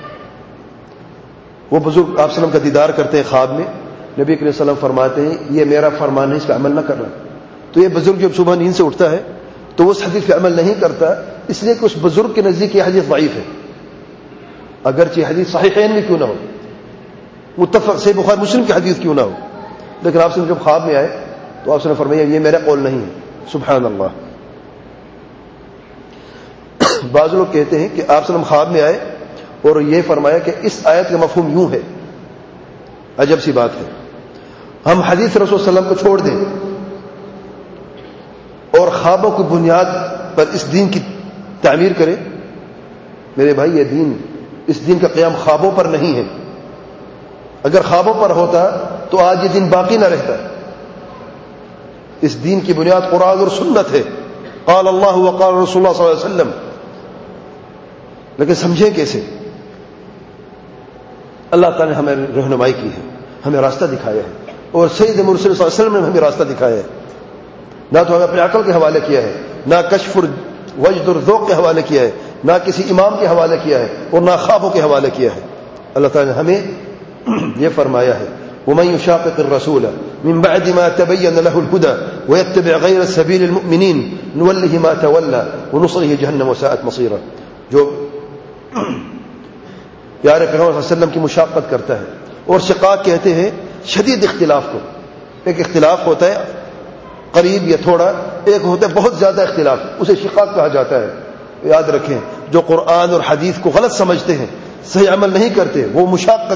وہ بزرگ آپ صلی اللہ علیہ وسلم کا دیدار کرتے ہیں خواب میں. نبی کریم صلی اللہ علیہ وسلم فرماتے ہیں یہ میرا فرمان ہے، اس پہ عمل نہ کرنا. تو یہ بزرگ جب صبح نیند سے اٹھتا ہے تو وہ اس حدیث پہ عمل نہیں کرتا، اس لیے کہ اس بزرگ کے نزدیک یہ حدیث ضعیف ہے، اگرچہ حدیث صحیحین میں کیوں نہ ہو، متفق صحیح بخاری مسلم کی حدیث کیوں نہ ہو. لیکن آپ سے جب خواب میں آئے تو آپ سے نے فرمایا یہ میرا قول نہیں ہے. سبحان اللہ. بعض لوگ کہتے ہیں کہ آپ سے خواب میں آئے اور یہ فرمایا کہ اس آیت کا مفہوم یوں ہے. عجب سی بات ہے. ہم حدیث رسول صلی اللہ علیہ وسلم کو چھوڑ دیں اور خوابوں کی بنیاد پر اس دین کی تعمیر کریں؟ میرے بھائی یہ دین، اس دین کا قیام خوابوں پر نہیں ہے. اگر خوابوں پر ہوتا تو آج یہ دین باقی نہ رہتا. اس دین کی بنیاد قرآن اور سنت ہے. قال اللہ وقال رسول اللہ صلی اللہ علیہ وسلم. لیکن سمجھیں کیسے؟ اللہ تعالی نے ہمیں رہنمائی کی ہے، ہمیں راستہ دکھایا ہے، اور سید مرسل صلی اللہ علیہ وسلم نے ہمیں راستہ دکھایا ہے. نہ تو ہمیں اپنے عقل کے حوالے کیا ہے، نہ کشف وجد اور ذوق کے حوالے کیا ہے، نہ کسی امام کے حوالے کیا ہے، اور نہ خوابوں کے حوالے کیا ہے. اللہ تعالی نے ہمیں یہ فرمایا ہے وَمَن يُشَاقِقِ الرَّسُولَ مِن بَعْدِ مَا تَبَيَّنَ لَهُ الْهُدَى وَيَتَّبِعْ غَيْرَ سَبِيلِ الْمُؤْمِنِينَ نُوَلِّهِ مَا تَوَلَّى وَنُصْلِهِ جَهَنَّمَ وَسَاءَتْ مَصِيرًا. جو پیارے پیغمبر صلی اللہ علیہ وسلم کی مشاقت کرتا ہے، اور شقاق کہتے ہیں شدید اختلاف کو. ایک اختلاف ہوتا ہے قریب یا تھوڑا، ایک ہوتا ہے بہت زیادہ اختلاف، اسے شقاق کہا جاتا ہے. یاد رکھیں جو قرآن اور حدیث کو غلط سمجھتے ہیں، صحیح عمل نہیں کرتے،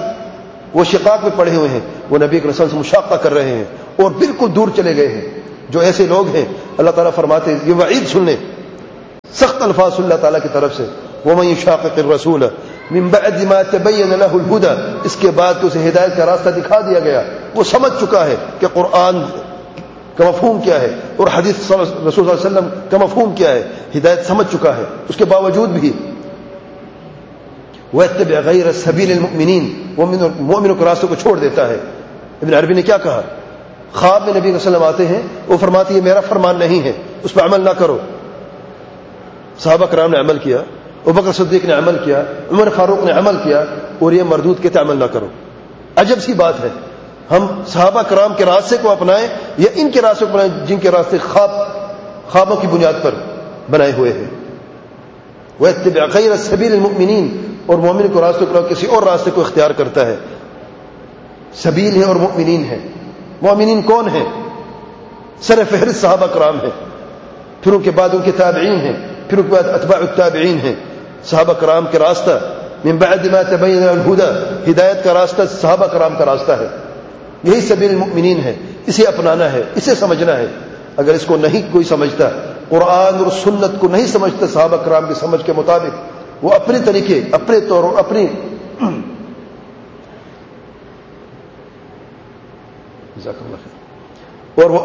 وہ شقاق میں پڑے ہوئے ہیں، وہ نبی کے رسول سے مشاقہ کر رہے ہیں اور بالکل دور چلے گئے ہیں. جو ایسے لوگ ہیں اللہ تعالیٰ فرماتے ہیں, یہ وعید سن لیں سخت الفاظ اللہ تعالیٰ کی طرف سے, وَمَن يُشَاقِقِ الرَّسُولَ مِن بَعْدِ مَا تَبَيَّنَ لَهُ الْهُدَى, اس کے بعد کہ اسے ہدایت کا راستہ دکھا دیا گیا, وہ سمجھ چکا ہے کہ قرآن کا مفہوم کیا ہے اور حدیث رسول صلی اللہ علیہ وسلم کا مفہوم کیا ہے, ہدایت سمجھ چکا ہے, اس کے باوجود بھی وَيَتَّبِعْ غَيْرَ سَبِيلِ الْمُؤْمِنِينَ, وہ مومنوں کے راستوں کو چھوڑ دیتا ہے. ابن عربی نے کیا کہا, خواب میں نبی صلی اللہ علیہ وسلم آتے ہیں, وہ فرماتے ہیں یہ میرا فرمان نہیں ہے, اس پہ عمل نہ کرو. صحابہ کرام نے عمل کیا, ابوبکر صدیق نے عمل کیا, عمر فاروق نے عمل کیا, اور یہ مردود کہتے عمل نہ کرو. عجب سی بات ہے, ہم صحابہ کرام کے راستے کو اپنائیں یا ان کے راستے کو اپنائیں جن کے راستے خوابوں کی بنیاد پر بنائے ہوئے ہیں. وَيَتَّبِعْ غَيْرَ سَبِيلِ الْمُؤْمِنِينَ, اور مومن کو راستے کو کسی اور راستے کو اختیار کرتا ہے. سبیل ہے اور مؤمنین ہے. مومنین کون ہیں؟ سر فہرست صحابہ کرام ہیں, پھر ان کے بعد ان کے تابعین ہیں, پھر ان کے بعد اتباع التابعین ہیں. صحابہ کرام کے راستہ من بعد ما تبین الهدى, ہدایت کا راستہ صحابہ کرام کا راستہ ہے. یہی سبیل المؤمنین ہے, اسے اپنانا ہے, اسے سمجھنا ہے. اگر اس کو نہیں کوئی سمجھتا, قرآن اور سنت کو نہیں سمجھتا صحابہ کرام کی سمجھ کے مطابق, وہ اپنے طریقے, اپنے طور اور اپنی اور وہ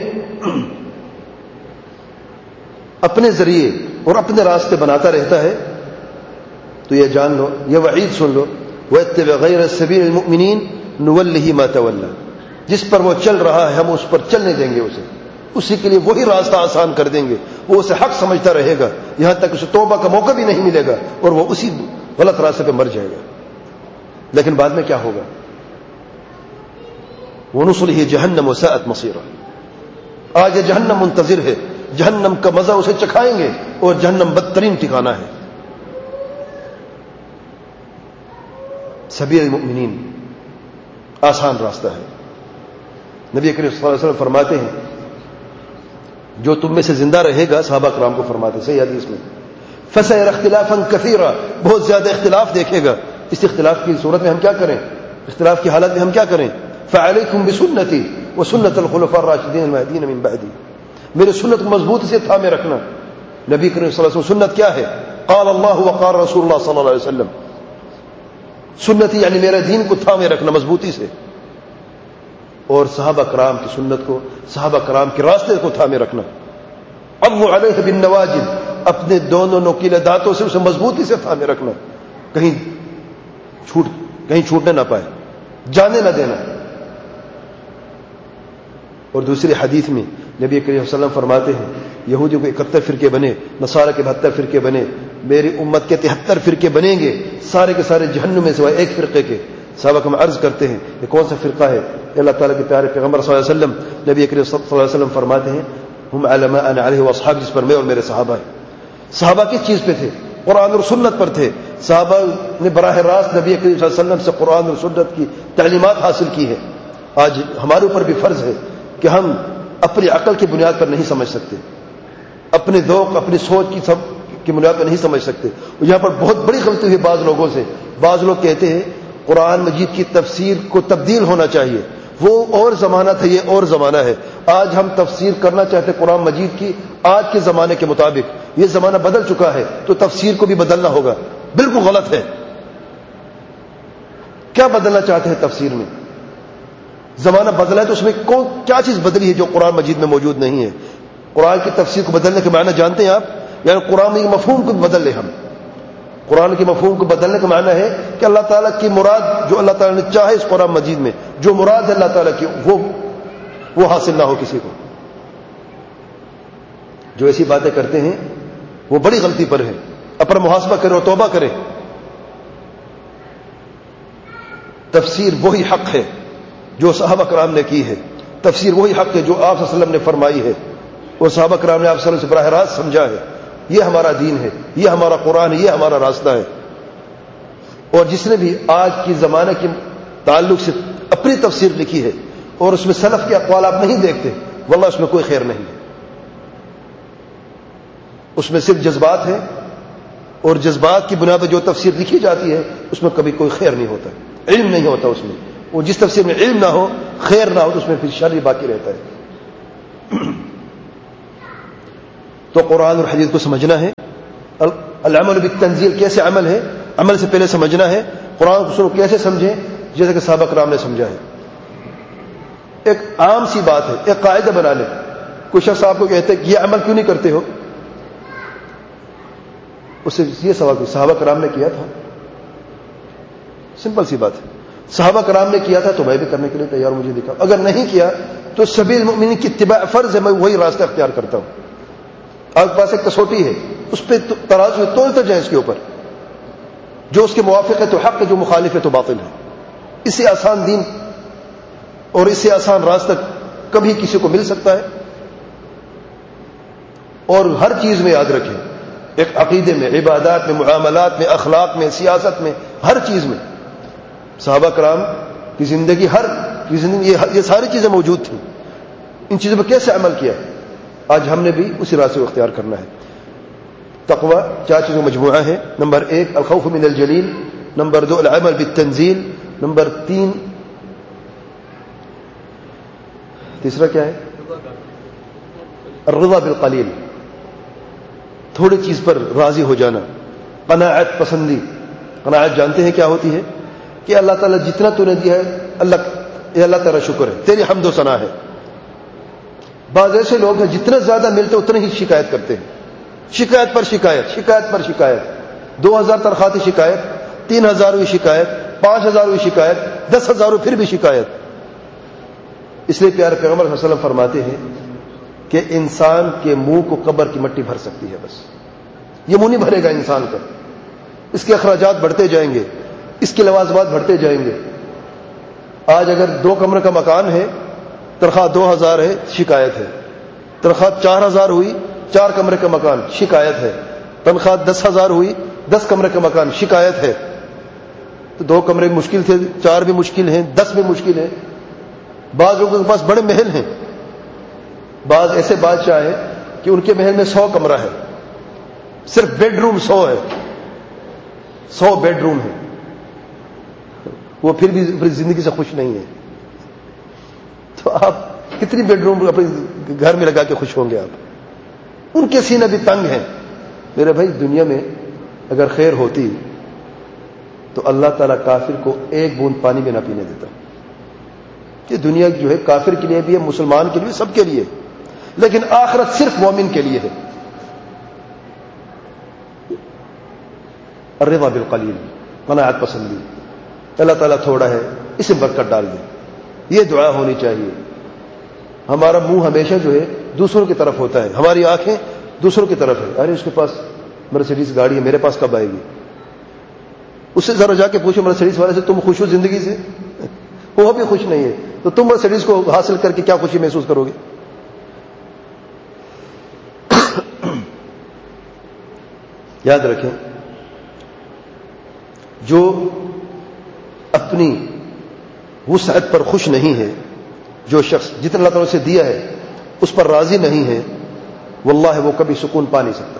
اپنے ذریعے اور اپنے راستے بناتا رہتا ہے, تو یہ جان لو, یہ وعید سن لو, وَيَتَّبِعْ غَيْرَ سَبِيلِ الْمُؤْمِنِينَ نُوَلِّهِ مَا تَوَلَّى, جس پر وہ چل رہا ہے ہم اس پر چلنے دیں گے اسے, اسی کے لیے وہی راستہ آسان کر دیں گے. وہ اسے حق سمجھتا رہے گا یہاں تک اسے توبہ کا موقع بھی نہیں ملے گا, اور وہ اسی غلط راستے پہ مر جائے گا. لیکن بعد میں کیا ہوگا؟ وَنُصْلِهِ جَهَنَّمَ وَسَاءَتْ مَصِيرًا, آج جہنم منتظر ہے, جہنم کا مزہ اسے چکھائیں گے, اور جہنم بدترین ٹھکانہ ہے. سبیل المؤمنین آسان راستہ ہے. نبی کریم صلی اللہ علیہ وسلم فرماتے ہیں جو تم میں سے زندہ رہے گا, صحابہ کرام کو فرماتے صحیح حدیث میں, فَسَيَرَى اخْتِلَافًا كَثِيرًا, بہت زیادہ اختلاف دیکھے گا. اس اختلاف کی صورت میں ہم کیا کریں, اختلاف کی حالت میں ہم کیا کریں؟ فَعَلَيْكُمْ بِسُنَّتِي وَسُنَّةَ الْخُلَفَاءِ الرَّاشِدِينَ الْمَهْدِيِّينَ مِن بَعْدِي, میرے سنت کو مضبوطی سے تھامے رکھنا. نبی کریم صلی اللہ علیہ وسلم سنت کیا ہے؟ قال اللہ وقال رسول اللہ صلی اللہ علیہ وسلم. سنتی یعنی میرے دین کو تھامے رکھنا مضبوطی سے, اور صحابہ کرام کی سنت کو, صحابہ کرام کے راستے کو تھامے رکھنا. عضوا علیہ بالنواجذ, اپنے دونوں نوکیلے دانتوں سے اسے مضبوطی سے تھامے رکھنا, کہیں چھوٹنے نہ پائے, جانے نہ دینا. اور دوسری حدیث میں نبی کریم صلی اللہ علیہ وسلم فرماتے ہیں یہودیوں کے 71 فرقے بنے, نصارہ کے 72 فرقے بنے, میری امت کے 73 فرقے بنیں گے, سارے کے سارے جہنم میں سوائے ایک فرقے کے. صحابہ کو ہم عرض کرتے ہیں یہ کون سا فرقہ ہے؟ اللہ تعالیٰ کے پیارے پیغمبر صلی اللہ علیہ وسلم, نبی کریم صلی اللہ علیہ وسلم فرماتے ہیں ہم علماء انا علیہ واصحاب, جس پر میں اور میرے صحابہ ہیں. صحابہ کس چیز پہ تھے؟ قرآن اور سنت پر تھے. صحابہ نے براہ راست نبی کریم صلی اللہ علیہ وسلم سے قرآن اور سنت کی تعلیمات حاصل کی ہے. آج ہمارے اوپر بھی فرض ہے کہ ہم اپنی عقل کی بنیاد پر نہیں سمجھ سکتے, اپنے ذوق اپنی سوچ کی بنیاد پر نہیں سمجھ سکتے. یہاں پر بہت بڑی غلطی ہوئی بعض لوگوں سے. بعض لوگ کہتے ہیں قرآن مجید کی تفسیر کو تبدیل ہونا چاہیے, وہ اور زمانہ تھا, یہ اور زمانہ ہے. آج ہم تفسیر کرنا چاہتے قرآن مجید کی آج کے زمانے کے مطابق, یہ زمانہ بدل چکا ہے تو تفسیر کو بھی بدلنا ہوگا. بالکل غلط ہے. کیا بدلنا چاہتے ہیں تفسیر میں؟ زمانہ بدلا ہے تو اس میں کیا چیز بدلی ہے جو قرآن مجید میں موجود نہیں ہے؟ قرآن کی تفسیر کو بدلنے کے معنی جانتے ہیں آپ؟ یعنی قرآن کے مفہوم کو بدل لیں ہم. قرآن کے مفہوم کو بدلنے کا معنی ہے کہ اللہ تعالیٰ کی مراد جو اللہ تعالیٰ نے چاہے اس قرآن مجید میں, جو مراد ہے اللہ تعالیٰ کی وہ حاصل نہ ہو کسی کو. جو ایسی باتیں کرتے ہیں وہ بڑی غلطی پر ہے. اپنا محاسبہ کرے اور توبہ کرے. تفسیر وہی حق ہے جو صحابہ کرام نے کی ہے, تفسیر وہی حق ہے جو آپ صلی اللہ علیہ وسلم نے فرمائی ہے, اور صحابہ کرام نے آپ صلی اللہ علیہ وسلم سے براہ راست سمجھا ہے. یہ ہمارا دین ہے, یہ ہمارا قرآن ہے, یہ ہمارا راستہ ہے. اور جس نے بھی آج کی زمانے کے تعلق سے اپنی تفسیر لکھی ہے اور اس میں سلف کے اقوال آپ نہیں دیکھتے, واللہ اس میں کوئی خیر نہیں ہے. اس میں صرف جذبات ہیں, اور جذبات کی بنیاد پر جو تفسیر لکھی جاتی ہے اس میں کبھی کوئی خیر نہیں ہوتا, علم نہیں ہوتا اس میں. اور جس تفسیر میں علم نہ ہو, خیر نہ ہو, تو اس میں پھر شر ہی باقی رہتا ہے. تو قرآن اور حدیث کو سمجھنا ہے. العمل بالتنزیل کیسے عمل ہے؟ عمل سے پہلے سمجھنا ہے. قرآن کو کیسے سمجھیں؟ جیسے کہ صحابہ کرام نے سمجھا ہے. ایک عام سی بات ہے، ایک قاعدہ بنا لیں. کوئی شخص آپ کو کہتے کہ یہ عمل کیوں نہیں کرتے ہو، اس سے یہ سوال کہ صحابہ کرام نے کیا تھا. سمپل سی بات ہے. صحابہ کرام نے کیا تھا تو میں بھی کرنے کے لیے تیار ہوں، مجھے دکھاؤ. اگر نہیں کیا تو سبیل المؤمنین کی اتباع فرض ہے، میں وہی راستہ اختیار کرتا ہوں. آپ کے پاس ایک کسوٹی ہے، اس پہ ترازو تولتے جائیں اس کے اوپر. جو اس کے موافق ہے تو حق ہے، جو مخالف ہے تو باطل ہے. اس سے آسان دین اور اس سے آسان راستہ کبھی کسی کو مل سکتا ہے. اور ہر چیز میں یاد رکھیں، ایک عقیدے میں، عبادات میں، معاملات میں، اخلاق میں، سیاست میں، ہر چیز میں صحابہ کرام کی زندگی یہ ساری چیزیں موجود تھیں. ان چیزوں پر کیسے عمل کیا؟ آج ہم نے بھی اسی راستے کو اختیار کرنا ہے. تقوی 4 چیزوں کا مجموعہ ہے. نمبر 1 الخوف من الجلیل، نمبر 2 العمل بالتنزیل، نمبر 3 تیسرا کیا ہے؟ الرضا بالقلیل، تھوڑی چیز پر راضی ہو جانا. قناعت پسندی. قناعت جانتے ہیں کیا ہوتی ہے؟ کہ اللہ تعالیٰ جتنا تو نے دیا ہے اللہ تعالیٰ شکر ہے، تیری حمد و ثنا ہے. بعض ایسے لوگ ہیں جتنا زیادہ ملتے اتنے ہی شکایت کرتے ہیں. شکایت پر شکایت، شکایت پر شکایت. 2000 تنخواہ کی شکایت، 3000 ہوئی شکایت، 5000 ہوئی شکایت، 10,000 ہوئی پھر بھی شکایت. اس لیے پیارے پیغمبر صلی اللہ علیہ وسلم فرماتے ہیں کہ انسان کے منہ کو قبر کی مٹی بھر سکتی ہے، بس یہ منہ نہیں بھرے گا انسان کا. اس کے اخراجات بڑھتے جائیں گے، اس کے لوازمات بڑھتے جائیں گے. آج اگر 2 کمرے کا مکان ہے، تنخواہ 2000 ہے، شکایت ہے. تنخواہ 4000 ہوئی، 4 کمرے کا مکان، شکایت ہے. تنخواہ 10,000 ہوئی، 10 کمرے کا مکان، شکایت ہے. تو 2 کمرے مشکل تھے، 4 بھی مشکل ہیں، 10 بھی مشکل ہیں. بعض لوگوں کے پاس بڑے محل ہیں. بعض ایسے بادشاہ ہیں کہ ان کے محل میں 100 کمرہ ہے، صرف بیڈ روم 100 ہے، 100 بیڈ روم ہے. وہ پھر بھی اپنی زندگی سے خوش نہیں ہے. تو آپ کتنی بیڈ روم اپنے گھر میں لگا کے خوش ہوں گے آپ؟ ان کے سینے بھی تنگ ہیں. میرے بھائی، دنیا میں اگر خیر ہوتی تو اللہ تعالیٰ کافر کو 1 بوند پانی میں نہ پینے دیتا. یہ دنیا جو ہے کافر کے لیے بھی ہے، مسلمان کے لیے، سب کے لیے. لیکن آخرت صرف مومن کے لیے ہے. الرضا بالقلیل، قناعت پسندی. اللہ تعالیٰ تھوڑا ہے، اسے برکت ڈال دے. یہ دعا ہونی چاہیے. ہمارا منہ ہمیشہ جو ہے دوسروں کی طرف ہوتا ہے، ہماری آنکھیں دوسروں کی طرف ہے. ارے اس کے پاس مرسیڈیز گاڑی ہے، میرے پاس کب آئے گی؟ اس سے ذرا جا کے پوچھو مرسیڈیز والے سے، تم خوش ہو زندگی سے؟ وہ بھی خوش نہیں ہے. تو تم مرسیڈیز کو حاصل کر کے کیا خوشی محسوس کرو گے؟ یاد رکھیں، جو اپنی وسعت پر خوش نہیں ہے، جو شخص جتنا اللہ تعالیٰ سے دیا ہے اس پر راضی نہیں ہے، واللہ وہ کبھی سکون پا نہیں سکتا.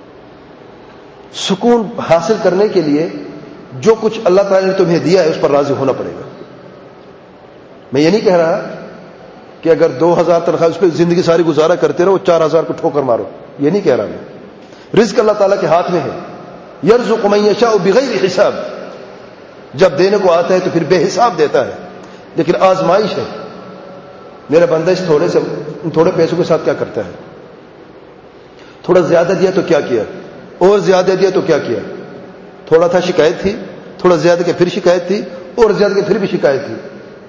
سکون حاصل کرنے کے لیے جو کچھ اللہ تعالیٰ نے تمہیں دیا ہے اس پر راضی ہونا پڑے گا. میں یہ نہیں کہہ رہا کہ اگر 2000 تنخواہ اس پہ زندگی ساری گزارا کرتے رہو، 4000 کو ٹھوکر مارو. یہ نہیں کہہ رہا میں. رزق اللہ تعالیٰ کے ہاتھ میں ہے. یرزق من یشاء بغیر حساب. جب دینے کو آتا ہے تو پھر بے حساب دیتا ہے. لیکن آزمائش ہے. میرا بندہ اس تھوڑے پیسوں کے ساتھ کیا کرتا ہے؟ تھوڑا زیادہ دیا تو کیا کیا، اور زیادہ دیا تو کیا کیا. تھوڑا تھا شکایت تھی، تھوڑا زیادہ کے پھر شکایت تھی، اور زیادہ کے پھر بھی شکایت تھی.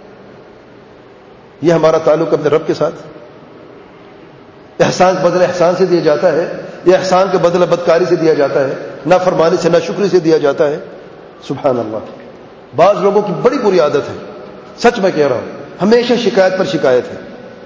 یہ ہمارا تعلق اپنے رب کے ساتھ. احسان کے بدلے احسان سے دیا جاتا ہے، یہ احسان کے بدلے بدکاری سے دیا جاتا ہے، نافرمانی سے، ناشکری سے دیا جاتا ہے. سبحان اللہ. بعض لوگوں کی بڑی بری عادت ہے، سچ میں کہہ رہا ہوں، ہمیشہ شکایت پر شکایت ہے.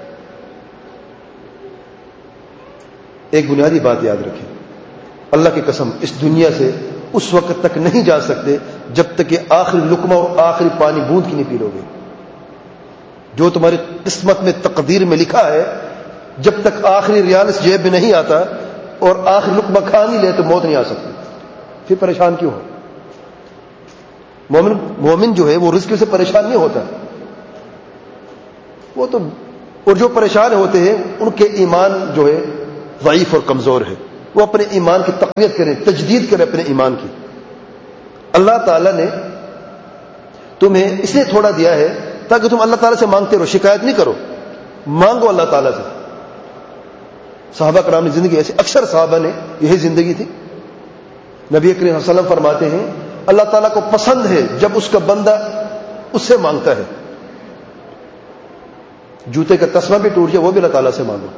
ایک بنیادی بات یاد رکھیں، اللہ کی قسم اس دنیا سے اس وقت تک نہیں جا سکتے جب تک کہ آخری لقمہ اور آخری پانی بوند کی نہیں پی لو گے. جو تمہاری قسمت میں، تقدیر میں لکھا ہے، جب تک آخری ریال اس جیب میں نہیں آتا اور آخری لقمہ کھا نہیں لے تو موت نہیں آ سکتی. پھر پریشان کیوں ہو؟ مومن جو ہے وہ رزق سے پریشان نہیں ہوتا. وہ تو اور جو پریشان ہوتے ہیں ان کے ایمان جو ہے ضعیف اور کمزور ہے، وہ اپنے ایمان کی تقویت کریں، تجدید کریں اپنے ایمان کی۔ اللہ تعالیٰ نے تمہیں اس لیے تھوڑا دیا ہے تاکہ تم اللہ تعالیٰ سے مانگتے رہو، شکایت نہیں کرو، مانگو اللہ تعالیٰ سے۔ صحابہ کرام کی زندگی ایسی، اکثر صحابہ نے یہی زندگی تھی۔ نبی کریم صلی اللہ علیہ وسلم فرماتے ہیں اللہ تعالیٰ کو پسند ہے جب اس کا بندہ اس سے مانگتا ہے، جوتے کا تسمہ بھی ٹوٹ جائے وہ بھی اللہ تعالیٰ سے مانگو،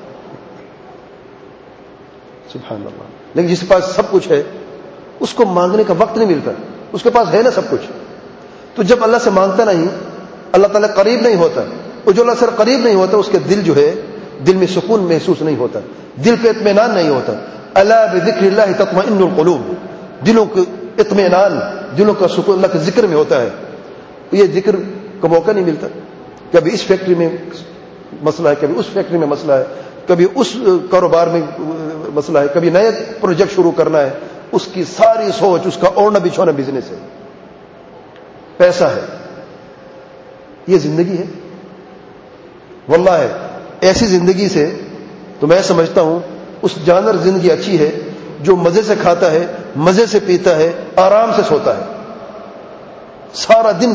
سبحان اللہ۔ لیکن جس کے پاس سب کچھ ہے اس کو مانگنے کا وقت نہیں ملتا، اس کے پاس ہے نا سب کچھ، تو جب اللہ سے مانگتا نہیں اللہ تعالیٰ قریب نہیں ہوتا، اور جو اللہ سے قریب نہیں ہوتا اس کے دل جو ہے، دل میں سکون محسوس نہیں ہوتا، دل پہ اطمینان نہیں ہوتا۔ الا بذکر اللہ تطمئن القلوب، دلوں کا اطمینان، دلوں کا سکون اللہ کے ذکر میں ہوتا ہے۔ یہ ذکر کا موقع نہیں ملتا، کبھی اس فیکٹری میں مسئلہ ہے، کبھی اس فیکٹری میں مسئلہ ہے، کبھی اس کاروبار میں مسئلہ ہے، کبھی نئے پروجیکٹ شروع کرنا ہے، اس کی ساری سوچ، اس کا اوڑھنا بچھونا بزنس ہے، پیسہ ہے، یہ زندگی ہے۔ واللہ ہے ایسی زندگی سے تو میں سمجھتا ہوں اس جانور زندگی اچھی ہے جو مزے سے کھاتا ہے، مزے سے پیتا ہے، آرام سے سوتا ہے، سارا دن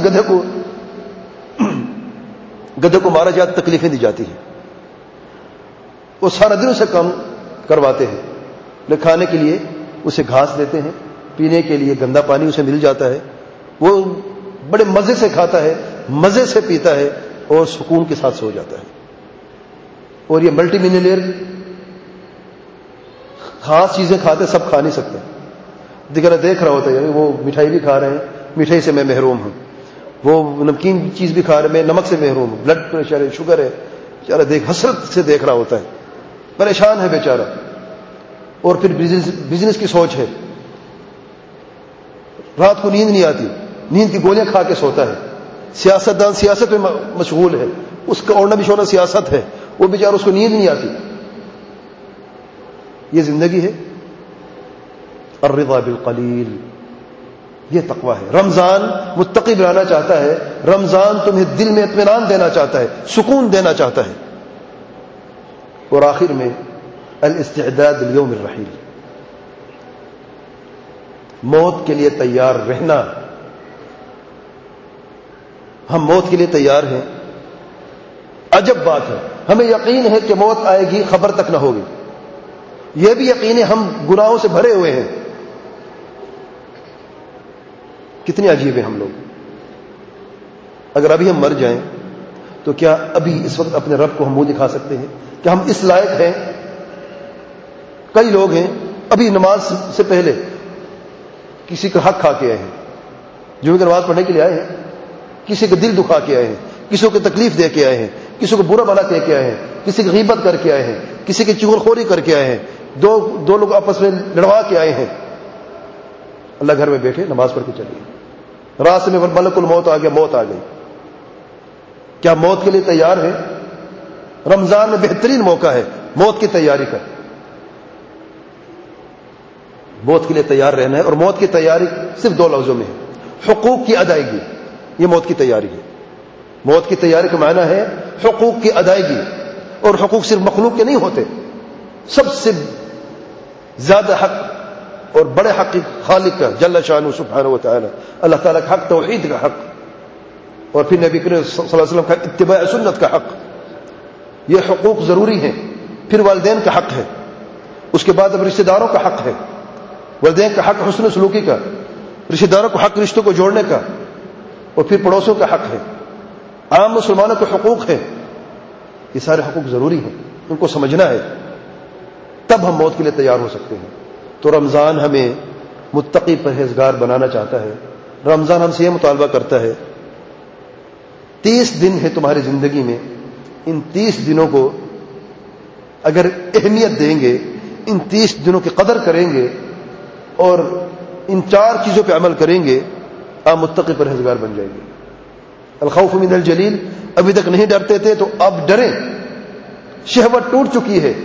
گدھے کو مارا جاتا، تکلیفیں دی جاتی ہیں، وہ سارا دن اسے کام کرواتے ہیں، کھانے کے لیے اسے گھاس دیتے ہیں، پینے کے لیے گندا پانی اسے مل جاتا ہے، وہ بڑے مزے سے کھاتا ہے، مزے سے پیتا ہے اور سکون کے ساتھ سو جاتا ہے۔ اور یہ ملٹی ملینئر خاص چیزیں کھاتے، سب کھا نہیں سکتے، دیکھ رہا ہوتا ہے وہ مٹھائی بھی کھا رہے ہیں، مٹھائی سے میں محروم ہوں، وہ نمکین چیز بھی کھا رہے ہیں، میں نمک سے محروم ہوں، بلڈ پریشر ہے، شوگر ہے، بیچارہ حسرت سے دیکھ رہا ہوتا ہے، پریشان ہے بیچارہ۔ اور پھر بزنس کی سوچ ہے، رات کو نیند نہیں آتی، نیند کی گولیاں کھا کے سوتا ہے، سیاستدان سیاست میں مشغول ہے، اس کا اوڑھنا بچھونا سیاست ہے، وہ بیچارہ اس کو نیند نہیں آتی۔ یہ زندگی ہے۔ الرضا بالقلیل، یہ تقویٰ ہے۔ رمضان متقی بنانا چاہتا ہے، رمضان تمہیں دل میں اطمینان دینا چاہتا ہے، سکون دینا چاہتا ہے۔ اور آخر میں الاستعداد لیوم الرحیل، موت کے لیے تیار رہنا۔ ہم موت کے لیے تیار ہیں، عجب بات ہے، ہمیں یقین ہے کہ موت آئے گی، خبر تک نہ ہوگی، یہ بھی یقین ہے ہم گناہوں سے بھرے ہوئے ہیں۔ کتنے عجیب ہیں ہم لوگ۔ اگر ابھی ہم مر جائیں تو کیا ابھی اس وقت اپنے رب کو ہم منہ دکھا سکتے ہیں کہ ہم اس لائق ہیں؟ کئی لوگ ہیں ابھی نماز سے پہلے کسی کا حق کھا کے آئے ہیں، جو کہ نماز پڑھنے کے لیے آئے ہیں، کسی کا دل دکھا کے آئے ہیں، کسی کو تکلیف دے کے آئے ہیں، کسی کو برا بھلا کہہ کے آئے ہیں، کسی کی غیبت کر کے آئے ہیں، کسی کی چغلخوری کر کے آئے ہیں، دو لوگ آپس میں لڑوا کے آئے ہیں۔ اللہ گھر میں بیٹھے نماز پڑھ کے چلے گئے، راستے میں ملک الموت آ گیا، موت آ گئی۔ کیا موت کے لیے تیار ہے؟ رمضان میں بہترین موقع ہے موت کی تیاری کا، موت کے لیے تیار رہنا ہے۔ اور موت کی تیاری صرف دو لفظوں میں ہے، حقوق کی ادائیگی، یہ موت کی تیاری ہے۔ موت کی تیاری کا معنی ہے حقوق کی ادائیگی، اور حقوق صرف مخلوق کے نہیں ہوتے، سب سے زیادہ حق اور بڑے حق خالق کا جل شانہ سبحانہ و تعالی، اللہ تعالیٰ کا حق، توحید کا حق، اور پھر نبی کریم صلی اللہ علیہ وسلم کا اتباع سنت کا حق، یہ حقوق ضروری ہیں۔ پھر والدین کا حق ہے، اس کے بعد اب رشتہ داروں کا حق ہے، والدین کا حق حسن سلوکی کا، رشتہ داروں کو حق رشتوں کو جوڑنے کا، اور پھر پڑوسیوں کا حق ہے، عام مسلمانوں کے حقوق ہیں۔ یہ سارے حقوق ضروری ہیں، ان کو سمجھنا ہے، تب ہم موت کے لیے تیار ہو سکتے ہیں۔ تو رمضان ہمیں متقی پرہیزگار بنانا چاہتا ہے، رمضان ہم سے یہ مطالبہ کرتا ہے 30 دن ہے تمہاری زندگی میں، ان 30 دنوں کو اگر اہمیت دیں گے، ان 30 دنوں کی قدر کریں گے اور ان 4 چیزوں پہ عمل کریں گے، آپ متقی پرہیزگار بن جائیں گے۔ الخوف من الجلیل، ابھی تک نہیں ڈرتے تھے تو اب ڈریں، شہوت ٹوٹ چکی ہے،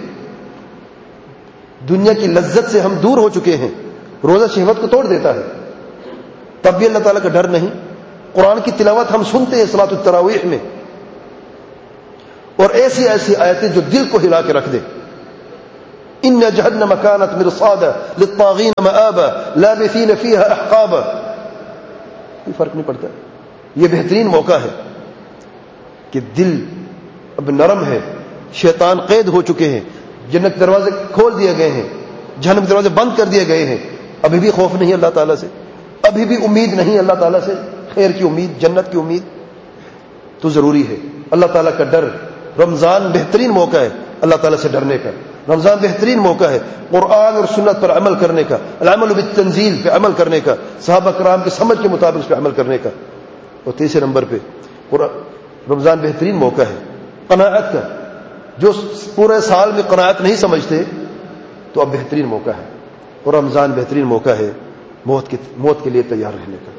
دنیا کی لذت سے ہم دور ہو چکے ہیں، روزہ شہوت کو توڑ دیتا ہے، تب بھی اللہ تعالیٰ کا ڈر نہیں۔ قرآن کی تلاوت ہم سنتے ہیں صلاۃ التراویح میں، اور ایسی ایسی آیتیں جو دل کو ہلا کے رکھ دے. ان جہنم کانت مرصادا للطاغین مآبا لابثین فیہا احقابا. کوئی فرق نہیں پڑتا. یہ بہترین موقع ہے کہ دل اب نرم ہے, شیطان قید ہو چکے ہیں, جنت کے دروازے کھول دیے گئے ہیں, جہنم کے دروازے بند کر دیے گئے ہیں. ابھی بھی خوف نہیں اللہ تعالیٰ سے, ابھی بھی امید نہیں اللہ تعالیٰ سے, خیر کی امید, جنت کی امید. تو ضروری ہے اللہ تعالیٰ کا ڈر. رمضان بہترین موقع ہے اللہ تعالیٰ سے ڈرنے کا. رمضان بہترین موقع ہے قرآن اور سنت پر عمل کرنے کا, العمل بالتنزیل پہ عمل کرنے کا, صحابہ کرام کی سمجھ کے مطابق اس پہ عمل کرنے کا. اور تیسرے نمبر پہ رمضان بہترین موقع ہے قناعت کا. جو پورے سال میں قناعت نہیں سمجھتے تو اب بہترین موقع ہے. اور رمضان بہترین موقع ہے موت کے لیے تیار رہنے کا.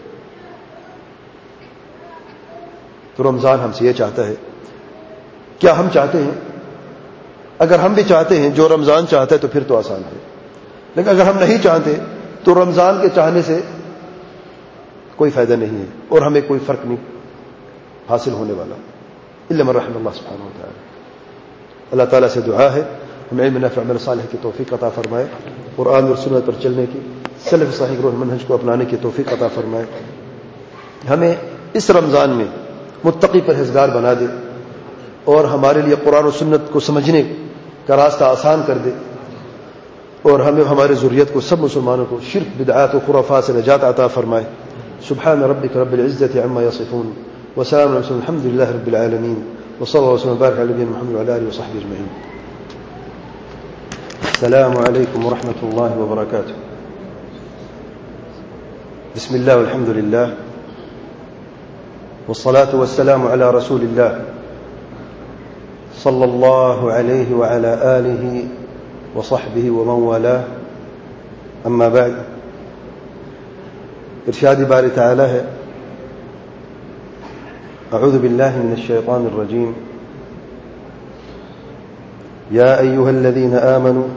تو رمضان ہم سے یہ چاہتا ہے. کیا ہم چاہتے ہیں؟ اگر ہم بھی چاہتے ہیں جو رمضان چاہتا ہے تو پھر تو آسان ہے. لیکن اگر ہم نہیں چاہتے تو رمضان کے چاہنے سے کوئی فائدہ نہیں ہے اور ہمیں کوئی فرق نہیں حاصل ہونے والا الا من رحم اللہ سبحانہ و تعالی. اللہ تعالیٰ سے دعا ہے ہمیں علم نافع عمل صالح کی توفیق عطا فرمائے, قرآن اور سنت پر چلنے کی, سلف صحیح روح منہج کو اپنانے کی توفیق عطا فرمائے. ہمیں اس رمضان میں متقی پرہیزگار بنا دے اور ہمارے لیے قرآن و سنت کو سمجھنے کا راستہ آسان کر دے, اور ہمیں ہمارے ذریت کو سب مسلمانوں کو شرک بدعات و خرافات سے نجات عطا فرمائے. سبحان ربک رب العزة عما يصفون وسلام علی المرسلین الحمد للہ رب العالمین وصلی اللہ وسلم وبارک علی نبینا محمد وعلی آلہ وصحبہ اجمعین. السلام علیکم ورحمۃ اللہ وبرکاتہ. بسم اللہ والحمد للہ والصلاة والسلام علی رسول اللہ صلی اللہ علیہ وعلی آلہ وصحبہ ومن والاه. اما بعد, ارشاد باری تعالی ہے اعوذ باللہ من الشیطان الرجیم یا ایہا الذین آمنوا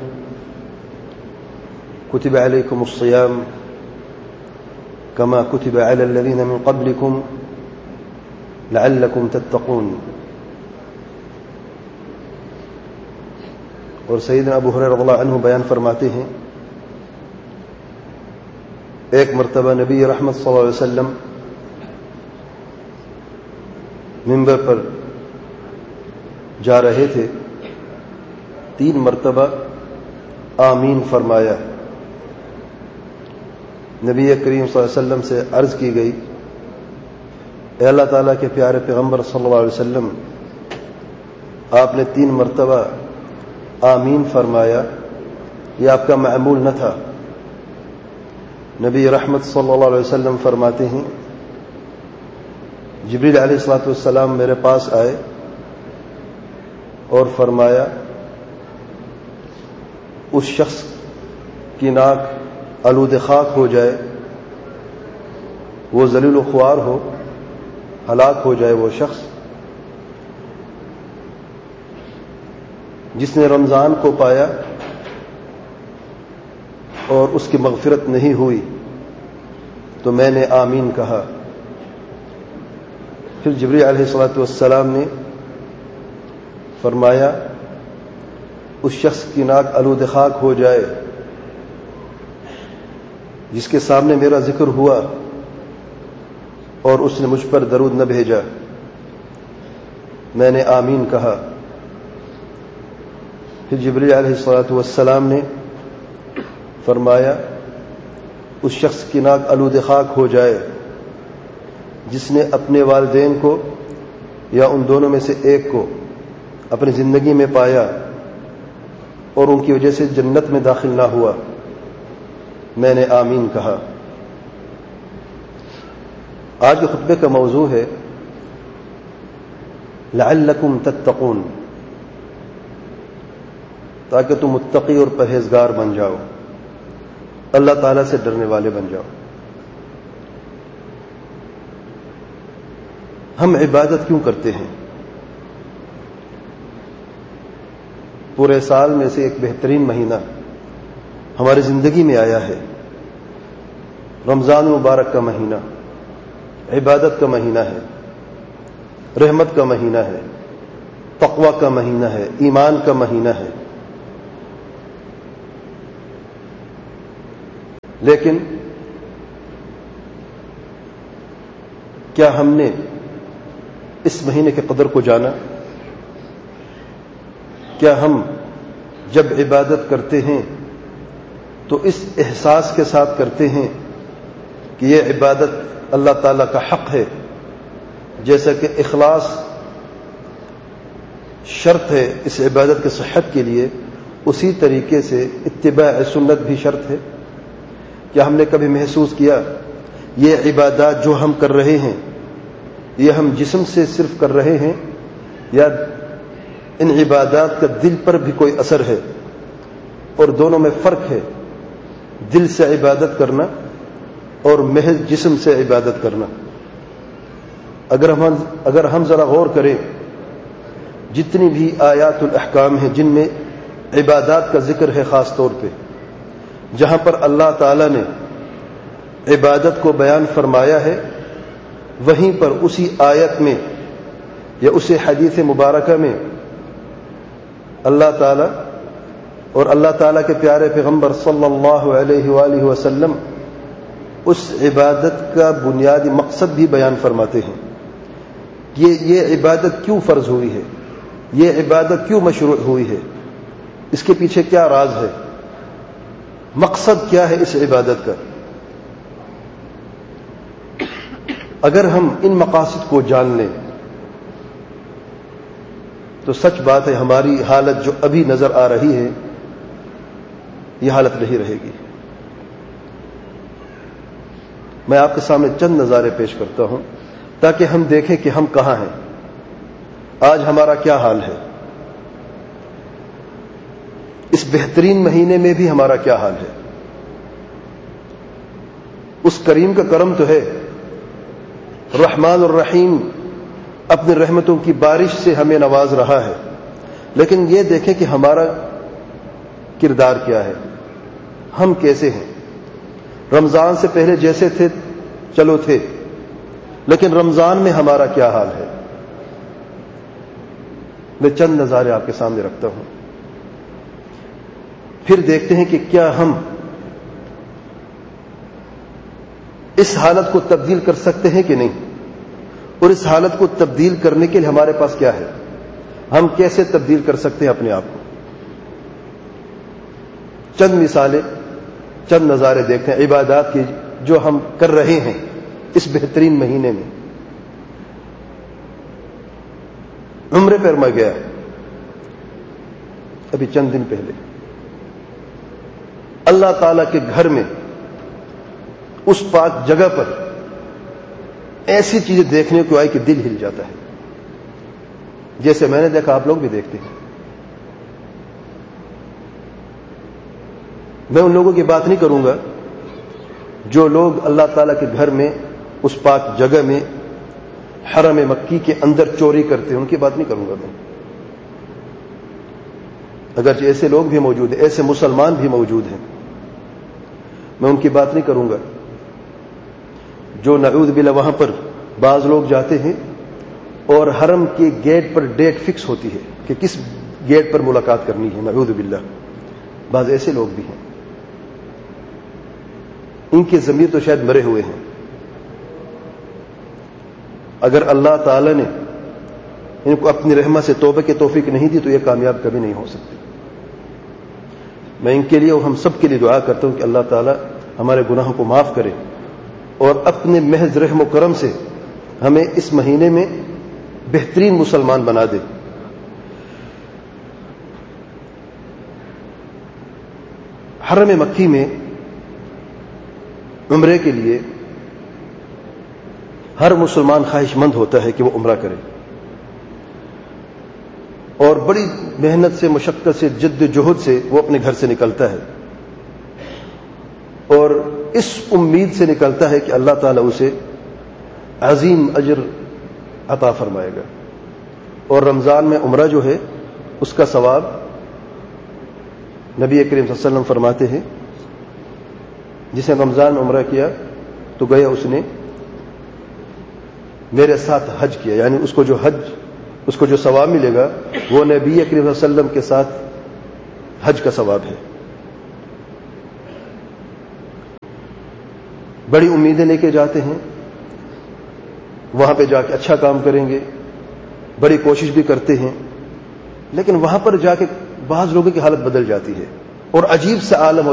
کتب علیکم الصیام کما کتب علی الذین من قبلکم لعلکم تتقون. اور سیدنا ابو ہریرہ رضی اللہ عنہ بیان فرماتے ہیں ایک مرتبہ نبی رحمت صلی اللہ علیہ وسلم منبر پر جا رہے تھے, 3 مرتبہ آمین فرمایا. نبی کریم صلی اللہ علیہ وسلم سے عرض کی گئی اے اللہ تعالیٰ کے پیارے پیغمبر صلی اللہ علیہ وسلم, آپ نے 3 مرتبہ آمین فرمایا, یہ آپ کا معمول نہ تھا. نبی رحمت صلی اللہ علیہ وسلم فرماتے ہیں جبریل علیہ الصلوۃ والسلام میرے پاس آئے اور فرمایا اس شخص کی ناک آلود خاک ہو جائے, وہ ذلیل و خوار ہو, ہلاک ہو جائے وہ شخص جس نے رمضان کو پایا اور اس کی مغفرت نہیں ہوئی. تو میں نے آمین کہا. پھر جبریل علیہ الصلوۃ والسلام نے فرمایا اس شخص کی ناک آلود خاک ہو جائے جس کے سامنے میرا ذکر ہوا اور اس نے مجھ پر درود نہ بھیجا. میں نے آمین کہا. پھر جبریل علیہ الصلوۃ والسلام نے فرمایا اس شخص کی ناک آلود خاک ہو جائے جس نے اپنے والدین کو یا ان دونوں میں سے ایک کو اپنی زندگی میں پایا اور ان کی وجہ سے جنت میں داخل نہ ہوا. میں نے آمین کہا. آج کے خطبے کا موضوع ہے لعلکم تتقون, تاکہ تم متقی اور پرہیزگار بن جاؤ, اللہ تعالیٰ سے ڈرنے والے بن جاؤ. ہم عبادت کیوں کرتے ہیں؟ پورے سال میں سے ایک بہترین مہینہ ہماری زندگی میں آیا ہے, رمضان مبارک کا مہینہ, عبادت کا مہینہ ہے, رحمت کا مہینہ ہے. تقوی کا مہینہ ہے، ایمان کا مہینہ ہے، لیکن کیا ہم نے اس مہینے کے قدر کو جانا؟ کیا ہم جب عبادت کرتے ہیں تو اس احساس کے ساتھ کرتے ہیں کہ یہ عبادت اللہ تعالیٰ کا حق ہے، جیسا کہ اخلاص شرط ہے اس عبادت کی صحت کے لیے، اسی طریقے سے اتباع سنت بھی شرط ہے؟ کیا ہم نے کبھی محسوس کیا یہ عبادات جو ہم کر رہے ہیں یہ ہم جسم سے صرف کر رہے ہیں یا ان عبادات کا دل پر بھی کوئی اثر ہے؟ اور دونوں میں فرق ہے، دل سے عبادت کرنا اور محض جسم سے عبادت کرنا۔ اگر ہم ذرا غور کریں، جتنی بھی آیات الاحکام ہیں جن میں عبادات کا ذکر ہے، خاص طور پہ جہاں پر اللہ تعالی نے عبادت کو بیان فرمایا ہے، وہیں پر اسی آیت میں یا اسی حدیث مبارکہ میں اللہ تعالی اور اللہ تعالی کے پیارے پیغمبر صلی اللہ علیہ وآلہ وسلم اس عبادت کا بنیادی مقصد بھی بیان فرماتے ہیں کہ یہ عبادت کیوں فرض ہوئی ہے، یہ عبادت کیوں مشروع ہوئی ہے، اس کے پیچھے کیا راز ہے، مقصد کیا ہے اس عبادت کا۔ اگر ہم ان مقاصد کو جان لیں تو سچ بات ہے ہماری حالت جو ابھی نظر آ رہی ہے یہ حالت نہیں رہے گی۔ میں آپ کے سامنے چند نظارے پیش کرتا ہوں تاکہ ہم دیکھیں کہ ہم کہاں ہیں، آج ہمارا کیا حال ہے، اس بہترین مہینے میں بھی ہمارا کیا حال ہے۔ اس کریم کا کرم تو ہے، رحمان الرحیم اپنی رحمتوں کی بارش سے ہمیں نواز رہا ہے، لیکن یہ دیکھیں کہ ہمارا کردار کیا ہے، ہم کیسے ہیں۔ رمضان سے پہلے جیسے تھے چلو تھے، لیکن رمضان میں ہمارا کیا حال ہے۔ میں چند نظارے آپ کے سامنے رکھتا ہوں، پھر دیکھتے ہیں کہ کیا ہم اس حالت کو تبدیل کر سکتے ہیں کہ نہیں، اور اس حالت کو تبدیل کرنے کے لیے ہمارے پاس کیا ہے، ہم کیسے تبدیل کر سکتے ہیں اپنے آپ کو۔ چند مثالیں، چند نظارے دیکھتے ہیں عبادات کی جو ہم کر رہے ہیں اس بہترین مہینے میں۔ عمرے پر میں گیا ابھی چند دن پہلے، اللہ تعالی کے گھر میں اس پاک جگہ پر ایسی چیزیں دیکھنے کو آئی کہ دل ہل جاتا ہے، جیسے میں نے دیکھا آپ لوگ بھی دیکھتے ہیں۔ میں ان لوگوں کی بات نہیں کروں گا جو لوگ اللہ تعالیٰ کے گھر میں اس پاک جگہ میں حرم مکی کے اندر چوری کرتے ہیں، ان کی بات نہیں کروں گا میں، اگرچہ ایسے لوگ بھی موجود ہیں، ایسے مسلمان بھی موجود ہیں، میں ان کی بات نہیں کروں گا جو نعوذ باللہ وہاں پر بعض لوگ جاتے ہیں اور حرم کے گیٹ پر ڈیٹ فکس ہوتی ہے کہ کس گیٹ پر ملاقات کرنی ہے، نعوذ باللہ بعض ایسے لوگ بھی ہیں، ان کے ضمیر تو شاید مرے ہوئے ہیں۔ اگر اللہ تعالی نے ان کو اپنی رحمت سے توبہ کی توفیق نہیں دی تو یہ کامیاب کبھی نہیں ہو سکتے۔ میں ان کے لیے اور ہم سب کے لیے دعا کرتا ہوں کہ اللہ تعالی ہمارے گناہوں کو معاف کرے اور اپنے محض رحم و کرم سے ہمیں اس مہینے میں بہترین مسلمان بنا دے۔ حرم مکی میں عمرے کے لیے ہر مسلمان خواہش مند ہوتا ہے کہ وہ عمرہ کرے، اور بڑی محنت سے، مشقت سے، جد جہد سے وہ اپنے گھر سے نکلتا ہے، اور اس امید سے نکلتا ہے کہ اللہ تعالیٰ اسے عظیم اجر عطا فرمائے گا۔ اور رمضان میں عمرہ جو ہے اس کا ثواب نبی کریم صلی اللہ علیہ وسلم فرماتے ہیں جس نے رمضان میں عمرہ کیا تو گیا اس نے میرے ساتھ حج کیا، یعنی اس کو جو حج اس کو جو ثواب ملے گا وہ نبی کریم صلی اللہ علیہ وسلم کے ساتھ حج کا ثواب ہے. بڑی امیدیں لے کے جاتے ہیں, وہاں پہ جا کے اچھا کام کریں گے, بڑی کوشش بھی کرتے ہیں, لیکن وہاں پر جا کے بعض لوگوں کی حالت بدل جاتی ہے اور عجیب سا عالم